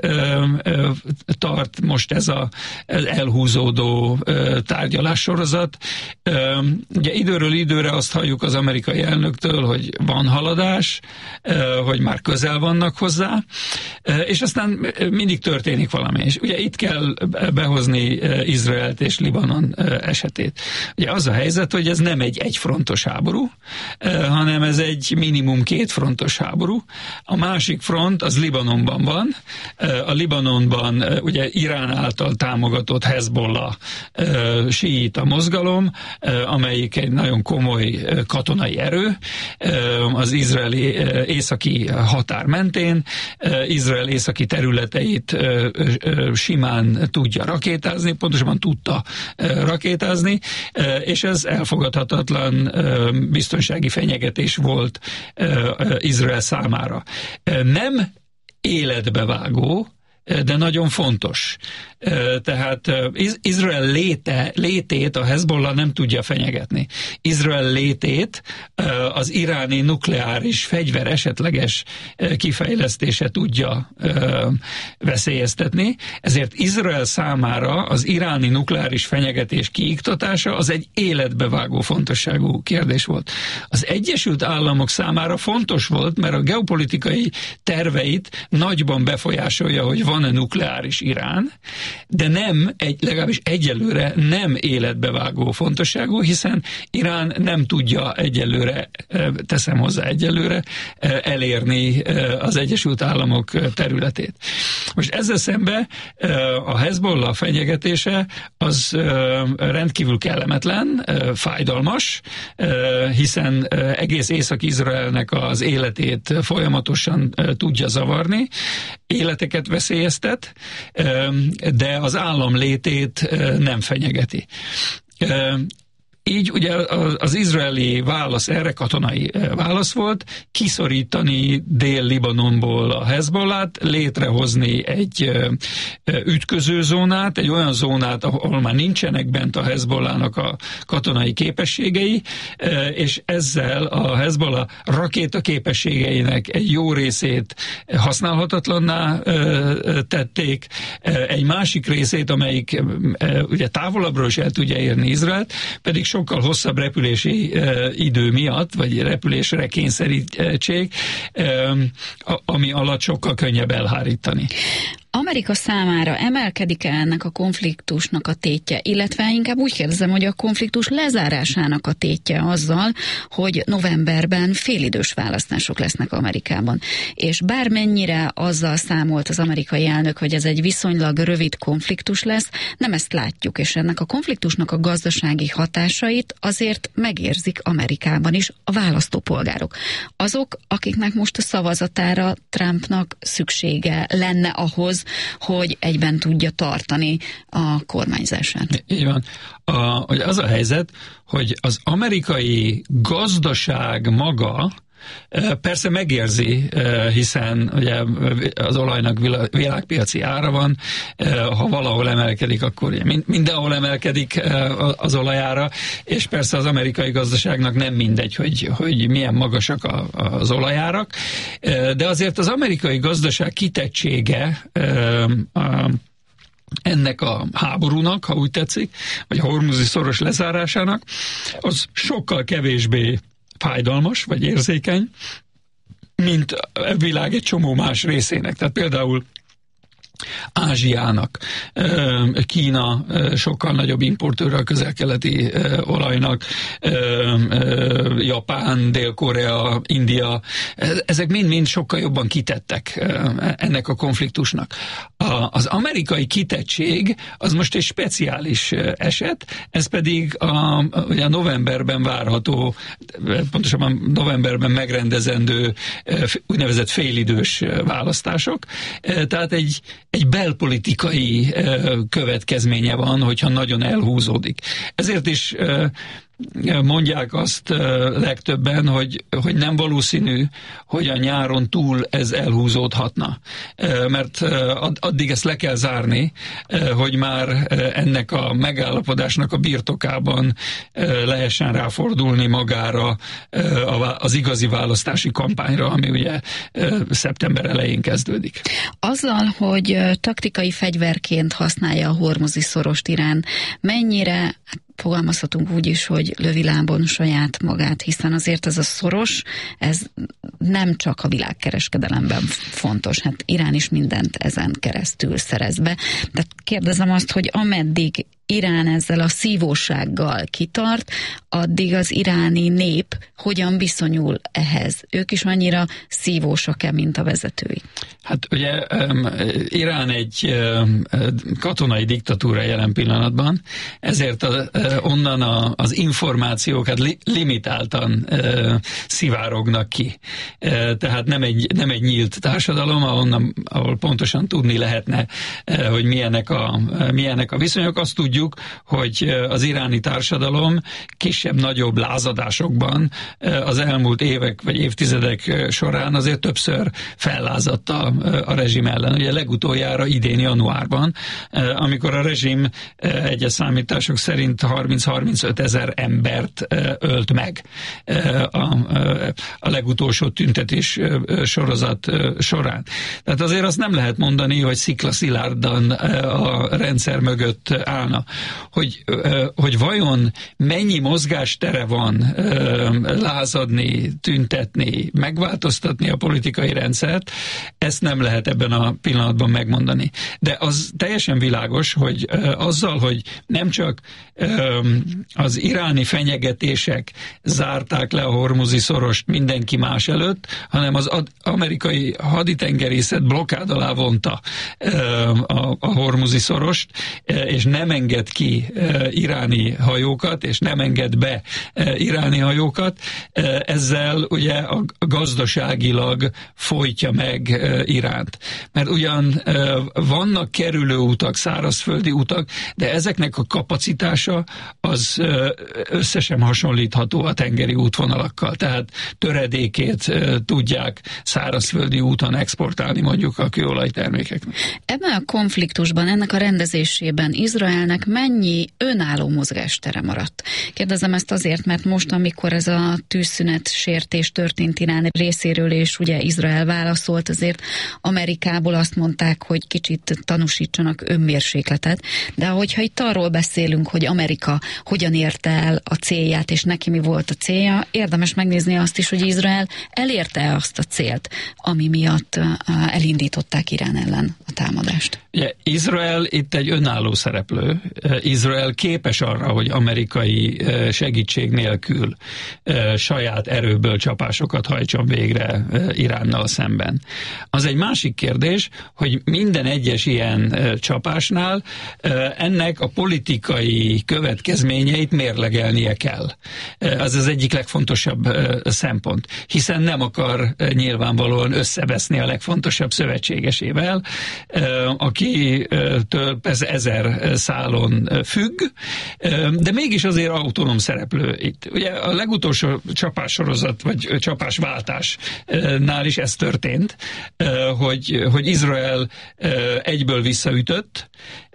tart most ez az elhúzódó tárgyalássorozat. Ugye időről időre azt halljuk az amerikai elnöktől, hogy van haladás, hogy már közel vannak hozzá, és aztán mindig történik valami. És ugye itt kell behozni Izraelt és Libanon esetét. Ugye az a helyzet, hogy ez nem egy egyfrontos háború, hanem ez egy minimum kétfrontos háború. A másik front az Libanonban van. A Libanonban ugye Irán által támogatott Hezbollah síita mozgalom, amelyik egy nagyon komoly katonai erő az izraeli északi határ mentén. Izrael északi területeit simán tudja rakétázni, pontosabban tudta rakétázni, és ez elfogadhatatlan biztonsági fenyegetés volt Izrael számára. Nem életbevágó, de nagyon fontos. Tehát Izrael léte, létét a Hezbollah nem tudja fenyegetni. Izrael létét az iráni nukleáris fegyver esetleges kifejlesztése tudja veszélyeztetni, ezért Izrael számára az iráni nukleáris fenyegetés kiiktatása az egy életbevágó fontosságú kérdés volt. Az Egyesült Államok számára fontos volt, mert a geopolitikai terveit nagyban befolyásolja, hogy van-e nukleáris Irán, de nem, egy, legalábbis egyelőre nem életbevágó fontosságú, hiszen Irán nem tudja egyelőre, teszem hozzá egyelőre, elérni az Egyesült Államok területét. Most ezzel szemben a Hezbollah fenyegetése az rendkívül kellemetlen, fájdalmas, hiszen egész Észak-Izraelnek az életét folyamatosan tudja zavarni, életeket veszélyeztet, de az állam létét nem fenyegeti. Így ugye az izraeli válasz erre katonai válasz volt, kiszorítani Dél-Libanonból a Hezbollát, létrehozni egy ütközőzónát, egy olyan zónát, ahol már nincsenek bent a Hezbollának a katonai képességei, és ezzel a Hezbollah rakéta képességeinek egy jó részét használhatatlanná tették, egy másik részét, amelyik ugye távolabbról is el tudja érni Izraelt, pedig sokkal hosszabb repülési uh, idő miatt, vagy repülésre kényszerítség, uh, ami alatt sokkal könnyebb elhárítani. Amerika számára emelkedik-e ennek a konfliktusnak a tétje, illetve inkább úgy kérdezem, hogy a konfliktus lezárásának a tétje azzal, hogy novemberben félidős választások lesznek Amerikában. És bármennyire azzal számolt az amerikai elnök, hogy ez egy viszonylag rövid konfliktus lesz, nem ezt látjuk, és ennek a konfliktusnak a gazdasági hatásait azért megérzik Amerikában is a választópolgárok. Azok, akiknek most a szavazatára Trumpnak szüksége lenne ahhoz, hogy egyben tudja tartani a kormányzását. Így van. A, hogy az a helyzet, hogy az amerikai gazdaság maga persze megérzi, hiszen ugye az olajnak világpiaci ára van, ha valahol emelkedik, akkor mindenhol emelkedik az olajára, és persze az amerikai gazdaságnak nem mindegy, hogy, hogy milyen magasak az olajárak, de azért az amerikai gazdaság kitettsége ennek a háborúnak, ha úgy tetszik, vagy a hormuzi szoros lezárásának, az sokkal kevésbé fájdalmas, vagy érzékeny, mint a világ egy csomó más részének. Tehát például Ázsiának, Kína sokkal nagyobb importőre a közel-keleti olajnak, Japán, Dél-Korea, India, ezek mind-mind sokkal jobban kitettek ennek a konfliktusnak. Az amerikai kitettség az most egy speciális eset, ez pedig a, a novemberben várható, pontosabban novemberben megrendezendő úgynevezett félidős választások. Tehát egy egy belpolitikai következménye van, hogyha nagyon elhúzódik. Ezért is mondják azt legtöbben, hogy, hogy nem valószínű, hogy a nyáron túl ez elhúzódhatna. Mert addig ezt le kell zárni, hogy már ennek a megállapodásnak a birtokában lehessen ráfordulni magára az igazi választási kampányra, ami ugye szeptember elején kezdődik. Azzal, hogy taktikai fegyverként használja a hormuzi szorost Irán, mennyire fogalmazhatunk úgy is, hogy lövi lábon saját magát, hiszen azért ez a szoros, ez nem csak a világkereskedelemben fontos, hát Irán is mindent ezen keresztül szerez be. De kérdezem azt, hogy ameddig Irán ezzel a szívósággal kitart, addig az iráni nép hogyan viszonyul ehhez? Ők is annyira szívósak-e, mint a vezetői? Hát ugye um, Irán egy um, katonai diktatúra jelen pillanatban, ezért a, uh, onnan a, az információkat li, limitáltan uh, szivárognak ki. Uh, tehát nem egy, nem egy nyílt társadalom, ahonnan, ahol pontosan tudni lehetne, uh, hogy milyenek a, uh, milyenek a viszonyok. Azt tudjuk, tudjuk, hogy az iráni társadalom kisebb-nagyobb lázadásokban az elmúlt évek vagy évtizedek során azért többször fellázadt a, a rezsim ellen. Ugye legutoljára idén januárban, amikor a rezsim egyes számítások szerint harminc-harmincöt ezer embert ölt meg a, a legutolsó tüntetés sorozat során. Tehát azért azt nem lehet mondani, hogy sziklaszilárdan a rendszer mögött állna. Hogy, hogy vajon mennyi mozgástere van lázadni, tüntetni, megváltoztatni a politikai rendszert, ezt nem lehet ebben a pillanatban megmondani. De az teljesen világos, hogy azzal, hogy nem csak az iráni fenyegetések zárták le a hormuzi szorost mindenki más előtt, hanem az amerikai haditengerészet blokkád alá vonta a, a hormuzi szorost, és nem enged ki iráni hajókat, és nem enged be iráni hajókat, ezzel ugye a gazdaságilag folytja meg Iránt. Mert ugyan vannak kerülőutak, szárazföldi utak, de ezeknek a kapacitása az össze sem hasonlítható a tengeri útvonalakkal, tehát töredékét tudják szárazföldi úton exportálni mondjuk a kőolajtermékeknek. Ebben a konfliktusban, ennek a rendezésében Izraelnek mennyi önálló mozgástere maradt? Kérdezem ezt azért, mert most, amikor ez a tűzszünet sértés történt Irán részéről, és ugye Izrael válaszolt, azért Amerikából azt mondták, hogy kicsit tanúsítsanak önmérsékletet, de hogyha itt arról beszélünk, hogy Amerika hogyan érte el a célját, és neki mi volt a célja, érdemes megnézni azt is, hogy Izrael elérte azt a célt, ami miatt elindították Irán ellen a támadást. Ja, Izrael itt egy önálló szereplő. Izrael képes arra, hogy amerikai segítség nélkül saját erőből csapásokat hajtson végre Iránnal szemben. Az egy másik kérdés, hogy minden egyes ilyen csapásnál ennek a politikai következményeit mérlegelnie kell. Az az egyik legfontosabb szempont, hiszen nem akar nyilvánvalóan összeveszni a legfontosabb szövetségesével, akitől persze ezer szálon függ, de mégis azért autonóm szereplő itt. Ugye a legutolsó csapássorozat, vagy csapásváltásnál is ez történt, hogy, hogy Izrael egyből visszaütött,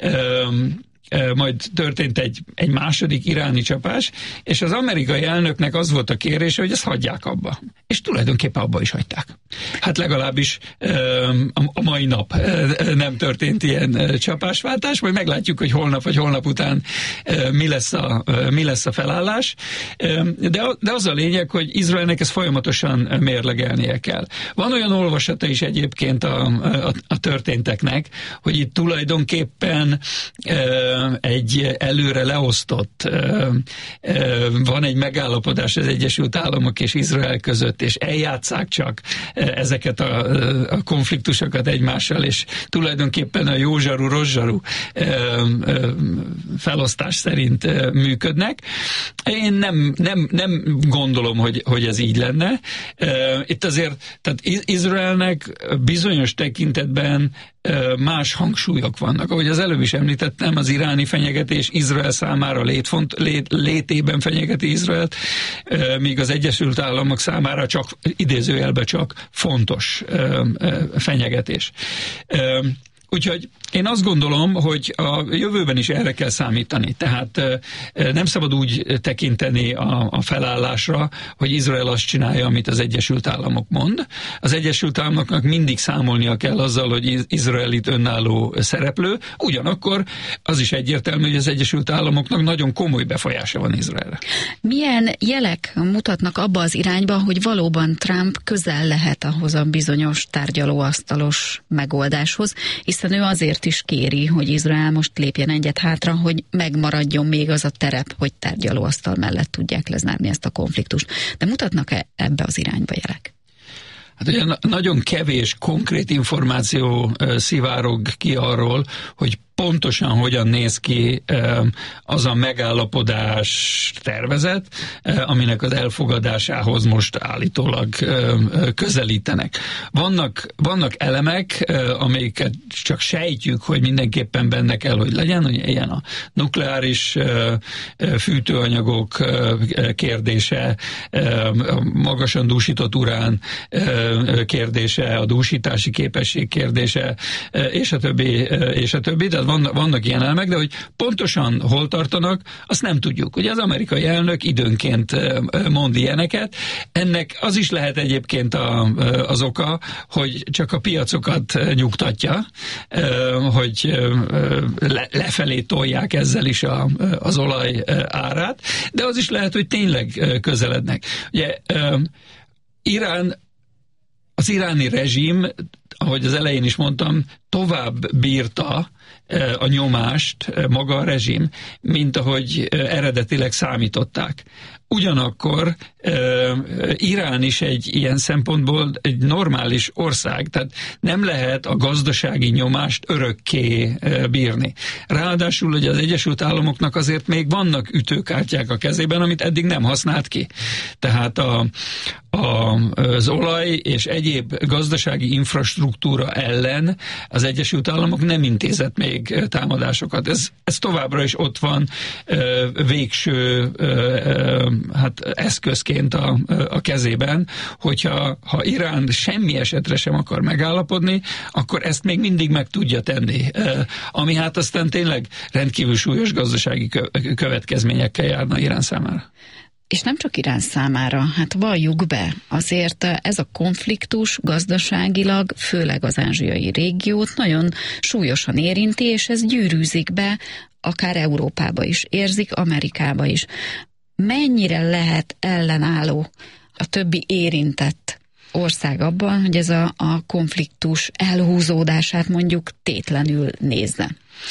majd történt egy, egy második iráni csapás, és az amerikai elnöknek az volt a kérése, hogy ezt hagyják abba. És tulajdonképpen abba is hagyták. Hát legalábbis a mai nap nem történt ilyen csapásváltás, majd meglátjuk, hogy holnap vagy holnap után mi lesz a, mi lesz a felállás. De, de az a lényeg, hogy Izraelnek ezt folyamatosan mérlegelnie kell. Van olyan olvasata is egyébként a, a, a történteknek, hogy itt tulajdonképpen egy előre leosztott, van egy megállapodás az Egyesült Államok és Izrael között, és eljátsszák csak ezeket a, a konfliktusokat egymással, és tulajdonképpen a jó zsaru, rossz zsaru felosztás szerint működnek. Én nem, nem, nem gondolom, hogy, hogy ez így lenne. Itt azért, tehát Izraelnek bizonyos tekintetben más hangsúlyok vannak. Ahogy az előbb is említettem, az iráni fenyegetés Izrael számára létfont, lét, létében fenyegeti Izraelt, míg az Egyesült Államok számára csak idézőjelben csak fontos fenyegetés. Úgyhogy én azt gondolom, hogy a jövőben is erre kell számítani. Tehát nem szabad úgy tekinteni a, a felállásra, hogy Izrael azt csinálja, amit az Egyesült Államok mond. Az Egyesült Államoknak mindig számolnia kell azzal, hogy Izrael itt önálló szereplő. Ugyanakkor az is egyértelmű, hogy az Egyesült Államoknak nagyon komoly befolyása van Izraelre. Milyen jelek mutatnak abba az irányba, hogy valóban Trump közel lehet ahhoz a bizonyos tárgyalóasztalos megoldáshoz, hiszen ő azért is kéri, hogy Izrael most lépjen egyet hátra, hogy megmaradjon még az a terep, hogy tárgyalóasztal mellett tudják lezárni ezt a konfliktust. De mutatnak-e ebbe az irányba jelek? Hát ugye nagyon kevés konkrét információ szivárog ki arról, hogy pontosan hogyan néz ki az a megállapodás tervezet, aminek az elfogadásához most állítólag közelítenek. Vannak, vannak elemek, amiket csak sejtjük, hogy mindenképpen benne kell, hogy legyen, hogy ilyen a nukleáris fűtőanyagok kérdése, magasan dúsított urán kérdése, a dúsítási képesség kérdése, és a többi, és a többi, tehát vannak, vannak ilyen elemek, de hogy pontosan hol tartanak, azt nem tudjuk. Ugye az amerikai elnök időnként mond ilyeneket, ennek az is lehet egyébként a, az oka, hogy csak a piacokat nyugtatja, hogy le, lefelé tolják ezzel is a, az olaj árát, de az is lehet, hogy tényleg közelednek. Ugye Irán, az iráni rezsim, ahogy az elején is mondtam, tovább bírta a nyomást maga a rezsim, mint ahogy eredetileg számították. Ugyanakkor uh, Irán is egy ilyen szempontból egy normális ország, tehát nem lehet a gazdasági nyomást örökké uh, bírni. Ráadásul ugye az Egyesült Államoknak azért még vannak ütőkártyák a kezében, amit eddig nem használt ki. Tehát a, a, az olaj és egyéb gazdasági infrastruktúra ellen az Egyesült Államok nem intézett még támadásokat. Ez, ez továbbra is ott van uh, végső uh, hát eszközként a, a kezében, hogyha ha Irán semmi esetre sem akar megállapodni, akkor ezt még mindig meg tudja tenni. Ami hát aztán tényleg rendkívül súlyos gazdasági következményekkel járna Irán számára. És nem csak Irán számára, hát valljuk be, azért ez a konfliktus gazdaságilag, főleg az ázsiai régiót nagyon súlyosan érinti, és ez gyűrűzik be akár Európába is, érzik Amerikába is. Mennyire lehet ellenálló a többi érintett ország abban, hogy ez a, a konfliktus elhúzódását mondjuk tétlenül nézze?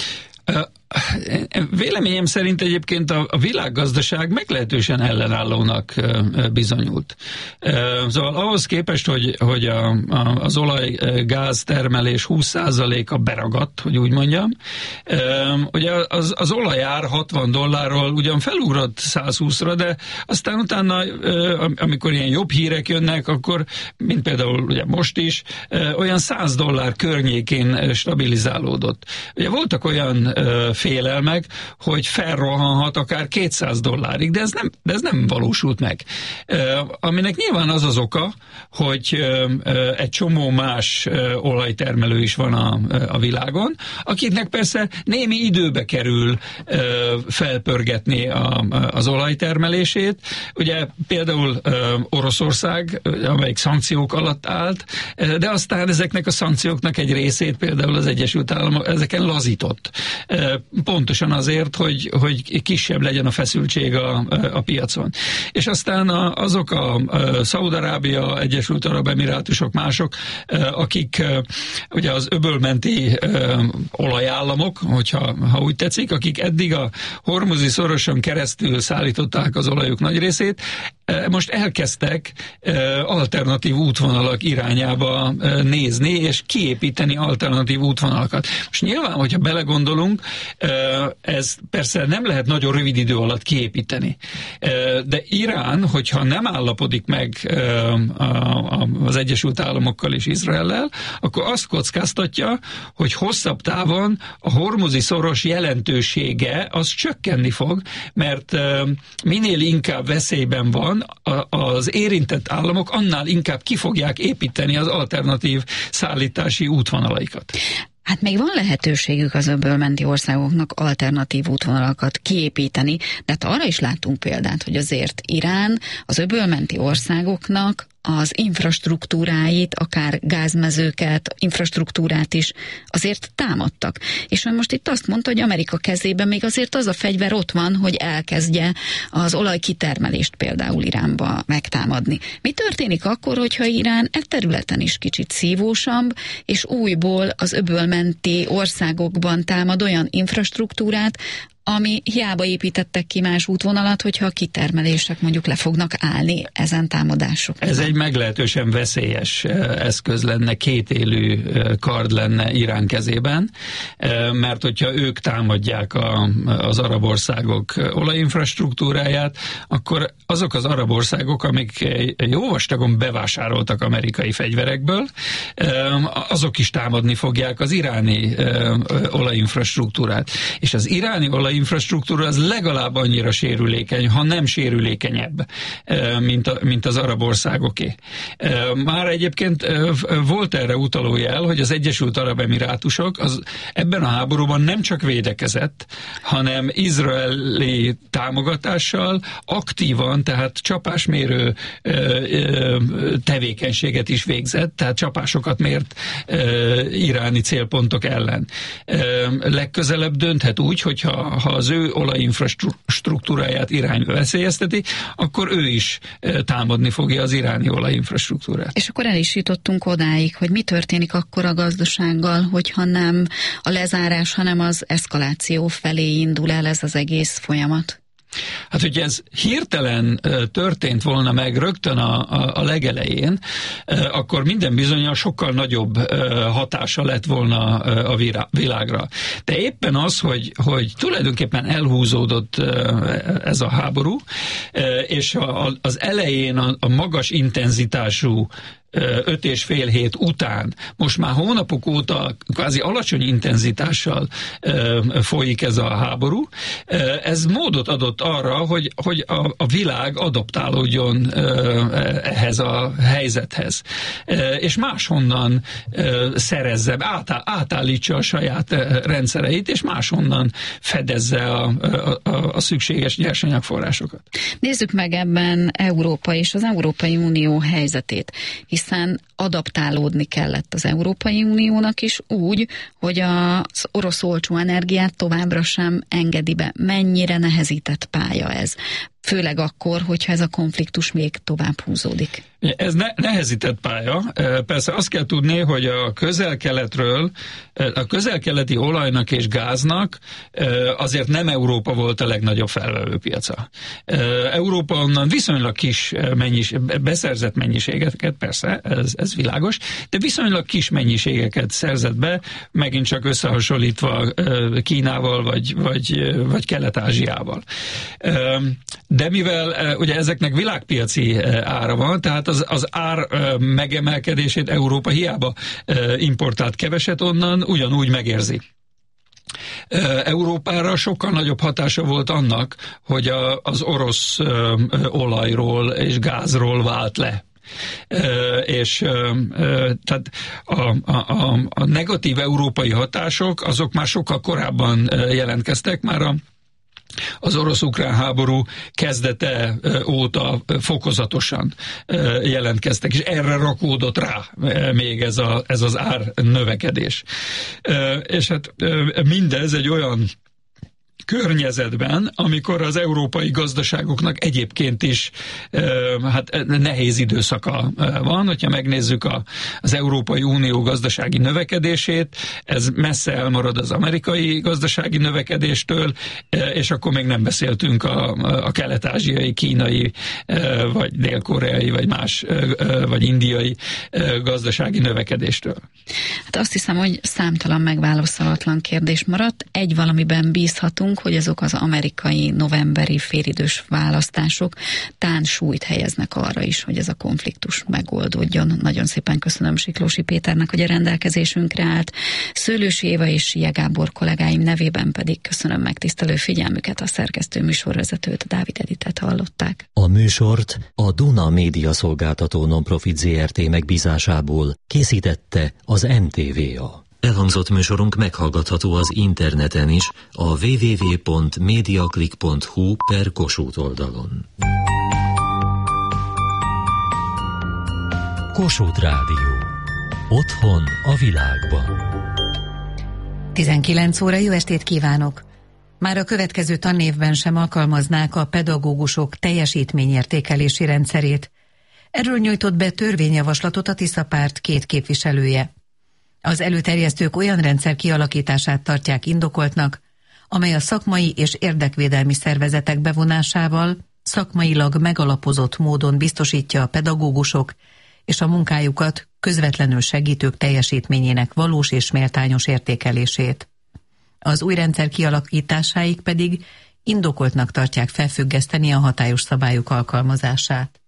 Véleményem szerint egyébként a, a világgazdaság meglehetősen ellenállónak bizonyult. Szóval ahhoz képest, hogy, hogy a, a, az olaj-gáz termelés húsz százaléka beragadt, hogy úgy mondjam, ugye az, az olajár hatvan dollárról ugyan felugrott száz húszra, de aztán utána, amikor ilyen jobb hírek jönnek, akkor, mint például ugye most is, olyan száz dollár környékén stabilizálódott. Ugye voltak olyan félelmek, hogy felrohanhat akár kétszáz dollárig, de ez nem, de ez nem valósult meg. Aminek nyilván az az oka, hogy egy csomó más olajtermelő is van a, a világon, akiknek persze némi időbe kerül felpörgetni a, az olajtermelését. Ugye például Oroszország, amelyik szankciók alatt állt, de aztán ezeknek a szankcióknak egy részét például az Egyesült Államok ezeken lazított. Pontosan azért, hogy, hogy kisebb legyen a feszültség a, a piacon. És aztán a, azok a, a Szaúd-Arábia, Egyesült Arab Emirátusok, mások, akik ugye az öbölmenti olajállamok, hogyha ha úgy tetszik, akik eddig a Hormuzi szoroson keresztül szállították az olajuk nagy részét, most elkezdtek alternatív útvonalak irányába nézni, és kiépíteni alternatív útvonalakat. Most nyilván, hogyha belegondolunk, ez persze nem lehet nagyon rövid idő alatt kiépíteni. De Irán, hogyha nem állapodik meg az Egyesült Államokkal és Izraellel, akkor azt kockáztatja, hogy hosszabb távon a Hormuzi szoros jelentősége az csökkenni fog, mert minél inkább veszélyben van, az érintett államok, annál inkább ki fogják építeni az alternatív szállítási útvonalaikat. Hát még van lehetőségük az öbölmenti országoknak alternatív útvonalakat kiépíteni, de hát arra is láttunk példát, hogy azért Irán az öbölmenti országoknak az infrastruktúráit, akár gázmezőket, infrastruktúrát is azért támadtak. És ön most itt azt mondta, hogy Amerika kezében még azért az a fegyver ott van, hogy elkezdje az olajkitermelést például Iránba megtámadni. Mi történik akkor, hogyha Irán e területen is kicsit szívósabb, és újból az öbölmenti országokban támad olyan infrastruktúrát, ami hiába építettek ki más útvonalat, hogyha a kitermelések mondjuk le fognak állni ezen támadások. Ez egy meglehetősen veszélyes eszköz lenne, kétélű kard lenne Irán kezében, mert hogyha ők támadják a, az arab országok olajinfrastruktúráját, akkor azok az arab országok, amik jó vastagon bevásároltak amerikai fegyverekből, azok is támadni fogják az iráni olajinfrastruktúrát. És az iráni olajinfrastruktúra az legalább annyira sérülékeny, ha nem sérülékenyebb, mint, a, mint az arab országoké. Már egyébként volt erre utaló jel, hogy az Egyesült Arab Emirátusok az ebben a háborúban nem csak védekezett, hanem izraeli támogatással aktívan, tehát csapásmérő tevékenységet is végzett, tehát csapásokat mért iráni célpontok ellen. Legközelebb dönthet úgy, hogyha ha az ő olajinfrastruktúráját Irán veszélyezteti, akkor ő is támadni fogja az iráni olajinfrastruktúrát. És akkor el is jutottunk odáig, hogy mi történik akkor a gazdasággal, hogyha nem a lezárás, hanem az eszkaláció felé indul el ez az egész folyamat? Hát, hogyha ez hirtelen történt volna meg rögtön a, a, a legelején, akkor minden bizonnyal sokkal nagyobb hatása lett volna a világra. De éppen az, hogy, hogy tulajdonképpen elhúzódott ez a háború, és az elején a, a magas intenzitású öt és fél hét után, most már hónapok óta kvázi alacsony intenzitással ö, folyik ez a háború. Ez módot adott arra, hogy, hogy a, a világ adaptálódjon ö, ehhez a helyzethez. Ö, és máshonnan ö, szerezze, átá, átállítsa a saját rendszereit, és máshonnan fedezze a, a, a szükséges nyersanyagforrásokat. Nézzük meg ebben Európa és az Európai Unió helyzetét, hiszen adaptálódni kellett az Európai Uniónak is úgy, hogy az orosz olcsó energiát továbbra sem engedi be. Mennyire nehezített pálya ez? Főleg akkor, hogyha ez a konfliktus még tovább húzódik. Ez ne, nehezített pálya. Persze azt kell tudni, hogy a közel-keletről, a közel-keleti olajnak és gáznak azért nem Európa volt a legnagyobb felvevőpiaca. Európa onnan viszonylag kis mennyis, beszerzett mennyiségeket, persze, ez, ez világos, de viszonylag kis mennyiségeket szerzett be, megint csak összehasonlítva Kínával vagy, vagy, vagy Kelet-Ázsiával. De mivel ugye ezeknek világpiaci ára van, tehát az, az ár megemelkedését Európa hiába importált keveset onnan, ugyanúgy megérzi. Európára sokkal nagyobb hatása volt annak, hogy a, az orosz olajról és gázról vált le. Uh, és uh, uh, tehát a, a, a negatív európai hatások azok már sokkal korábban uh, jelentkeztek, már a az orosz-ukrán háború kezdete óta fokozatosan jelentkeztek, és erre rakódott rá még ez, a, ez az ár növekedés. És hát mindez egy olyan környezetben, amikor az európai gazdaságoknak egyébként is hát nehéz időszaka van. Hogyha megnézzük a, az Európai Unió gazdasági növekedését, ez messze elmarad az amerikai gazdasági növekedéstől, és akkor még nem beszéltünk a, a kelet-ázsiai, kínai, vagy dél-koreai, vagy más, vagy indiai gazdasági növekedéstől. Hát azt hiszem, hogy számtalan megválaszolatlan kérdés maradt. Egy valamiben bízhatunk, hogy azok az amerikai novemberi félidős választások tán súlyt helyeznek arra is, hogy ez a konfliktus megoldódjon. Nagyon szépen köszönöm Siklósi Péternek, hogy a rendelkezésünkre állt. Szőlősi Éva és Sia Gábor kollégáim nevében pedig köszönöm megtisztelő figyelmüket, a szerkesztő műsorvezetőt, Dávid Editet hallották. A műsort a Duna Média Szolgáltató Nonprofit zé er té megbízásából készítette az en té vé á. Elhangzott műsorunk meghallgatható az interneten is, a double-u double-u double-u pont mediaclick pont hu per Kossuth oldalon. Kossuth Rádió. Otthon a világban. tizenkilenc óra, jó estét kívánok! Már a következő tanévben sem alkalmaznák a pedagógusok teljesítményértékelési rendszerét. Erről nyújtott be törvényjavaslatot a Tisza párt két képviselője. Az előterjesztők olyan rendszer kialakítását tartják indokoltnak, amely a szakmai és érdekvédelmi szervezetek bevonásával szakmailag megalapozott módon biztosítja a pedagógusok és a munkájukat közvetlenül segítők teljesítményének valós és méltányos értékelését. Az új rendszer kialakításáig pedig indokoltnak tartják felfüggeszteni a hatályos szabályok alkalmazását.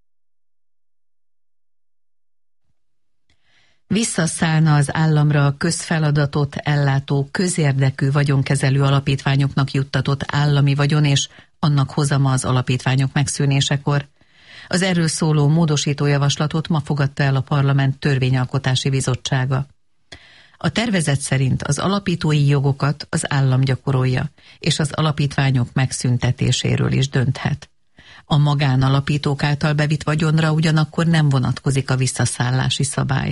Visszaszállna az államra a közfeladatot ellátó közérdekű vagyonkezelő alapítványoknak juttatott állami vagyon és annak hozama az alapítványok megszűnésekor. Az erről szóló módosító javaslatot ma fogadta el a Parlament Törvényalkotási Bizottsága. A tervezet szerint az alapítói jogokat az állam gyakorolja, és az alapítványok megszüntetéséről is dönthet. A magánalapítók által bevitt vagyonra ugyanakkor nem vonatkozik a visszaszállási szabály.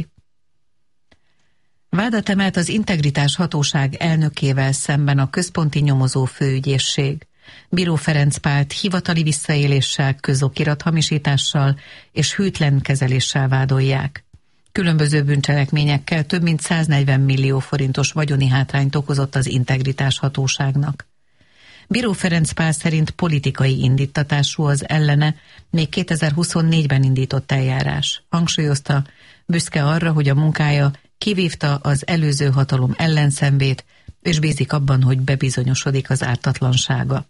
Vádat emelt az Integritás Hatóság elnökével szemben a Központi Nyomozó Főügyészség. Bíró Ferenc Pált hivatali visszaéléssel, közokirathamisítással és hűtlen kezeléssel vádolják. Különböző bűncselekményekkel több mint száznegyven millió forintos vagyoni hátrányt okozott az Integritás Hatóságnak. Bíró Ferenc Pál szerint politikai indítatású az ellene még kétezer-huszonnégyben indított eljárás. Hangsúlyozta, büszke arra, hogy a munkája kivívta az előző hatalom ellenszenvét, és bízik abban, hogy bebizonyosodik az ártatlansága.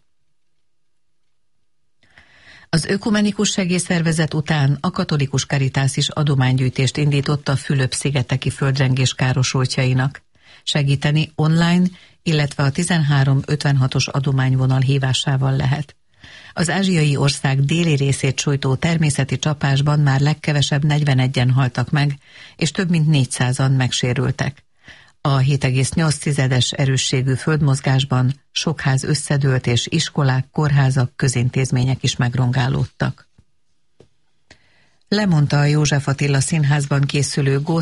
Az Ökumenikus Segélyszervezet után a Katolikus Caritas is adománygyűjtést indított a Fülöp-szigeteki földrengés károsultjainak. Segíteni online, illetve a tizenhárom ötvenhatos adományvonal hívásával lehet. Az ázsiai ország déli részét sújtó természeti csapásban már legkevesebb negyvenegyen haltak meg, és több mint négyszázan megsérültek. A hét egész nyolc erősségű földmozgásban sok ház összedőlt, és iskolák, kórházak, közintézmények is megrongálódtak. Lemondta a József Attila Színházban készülő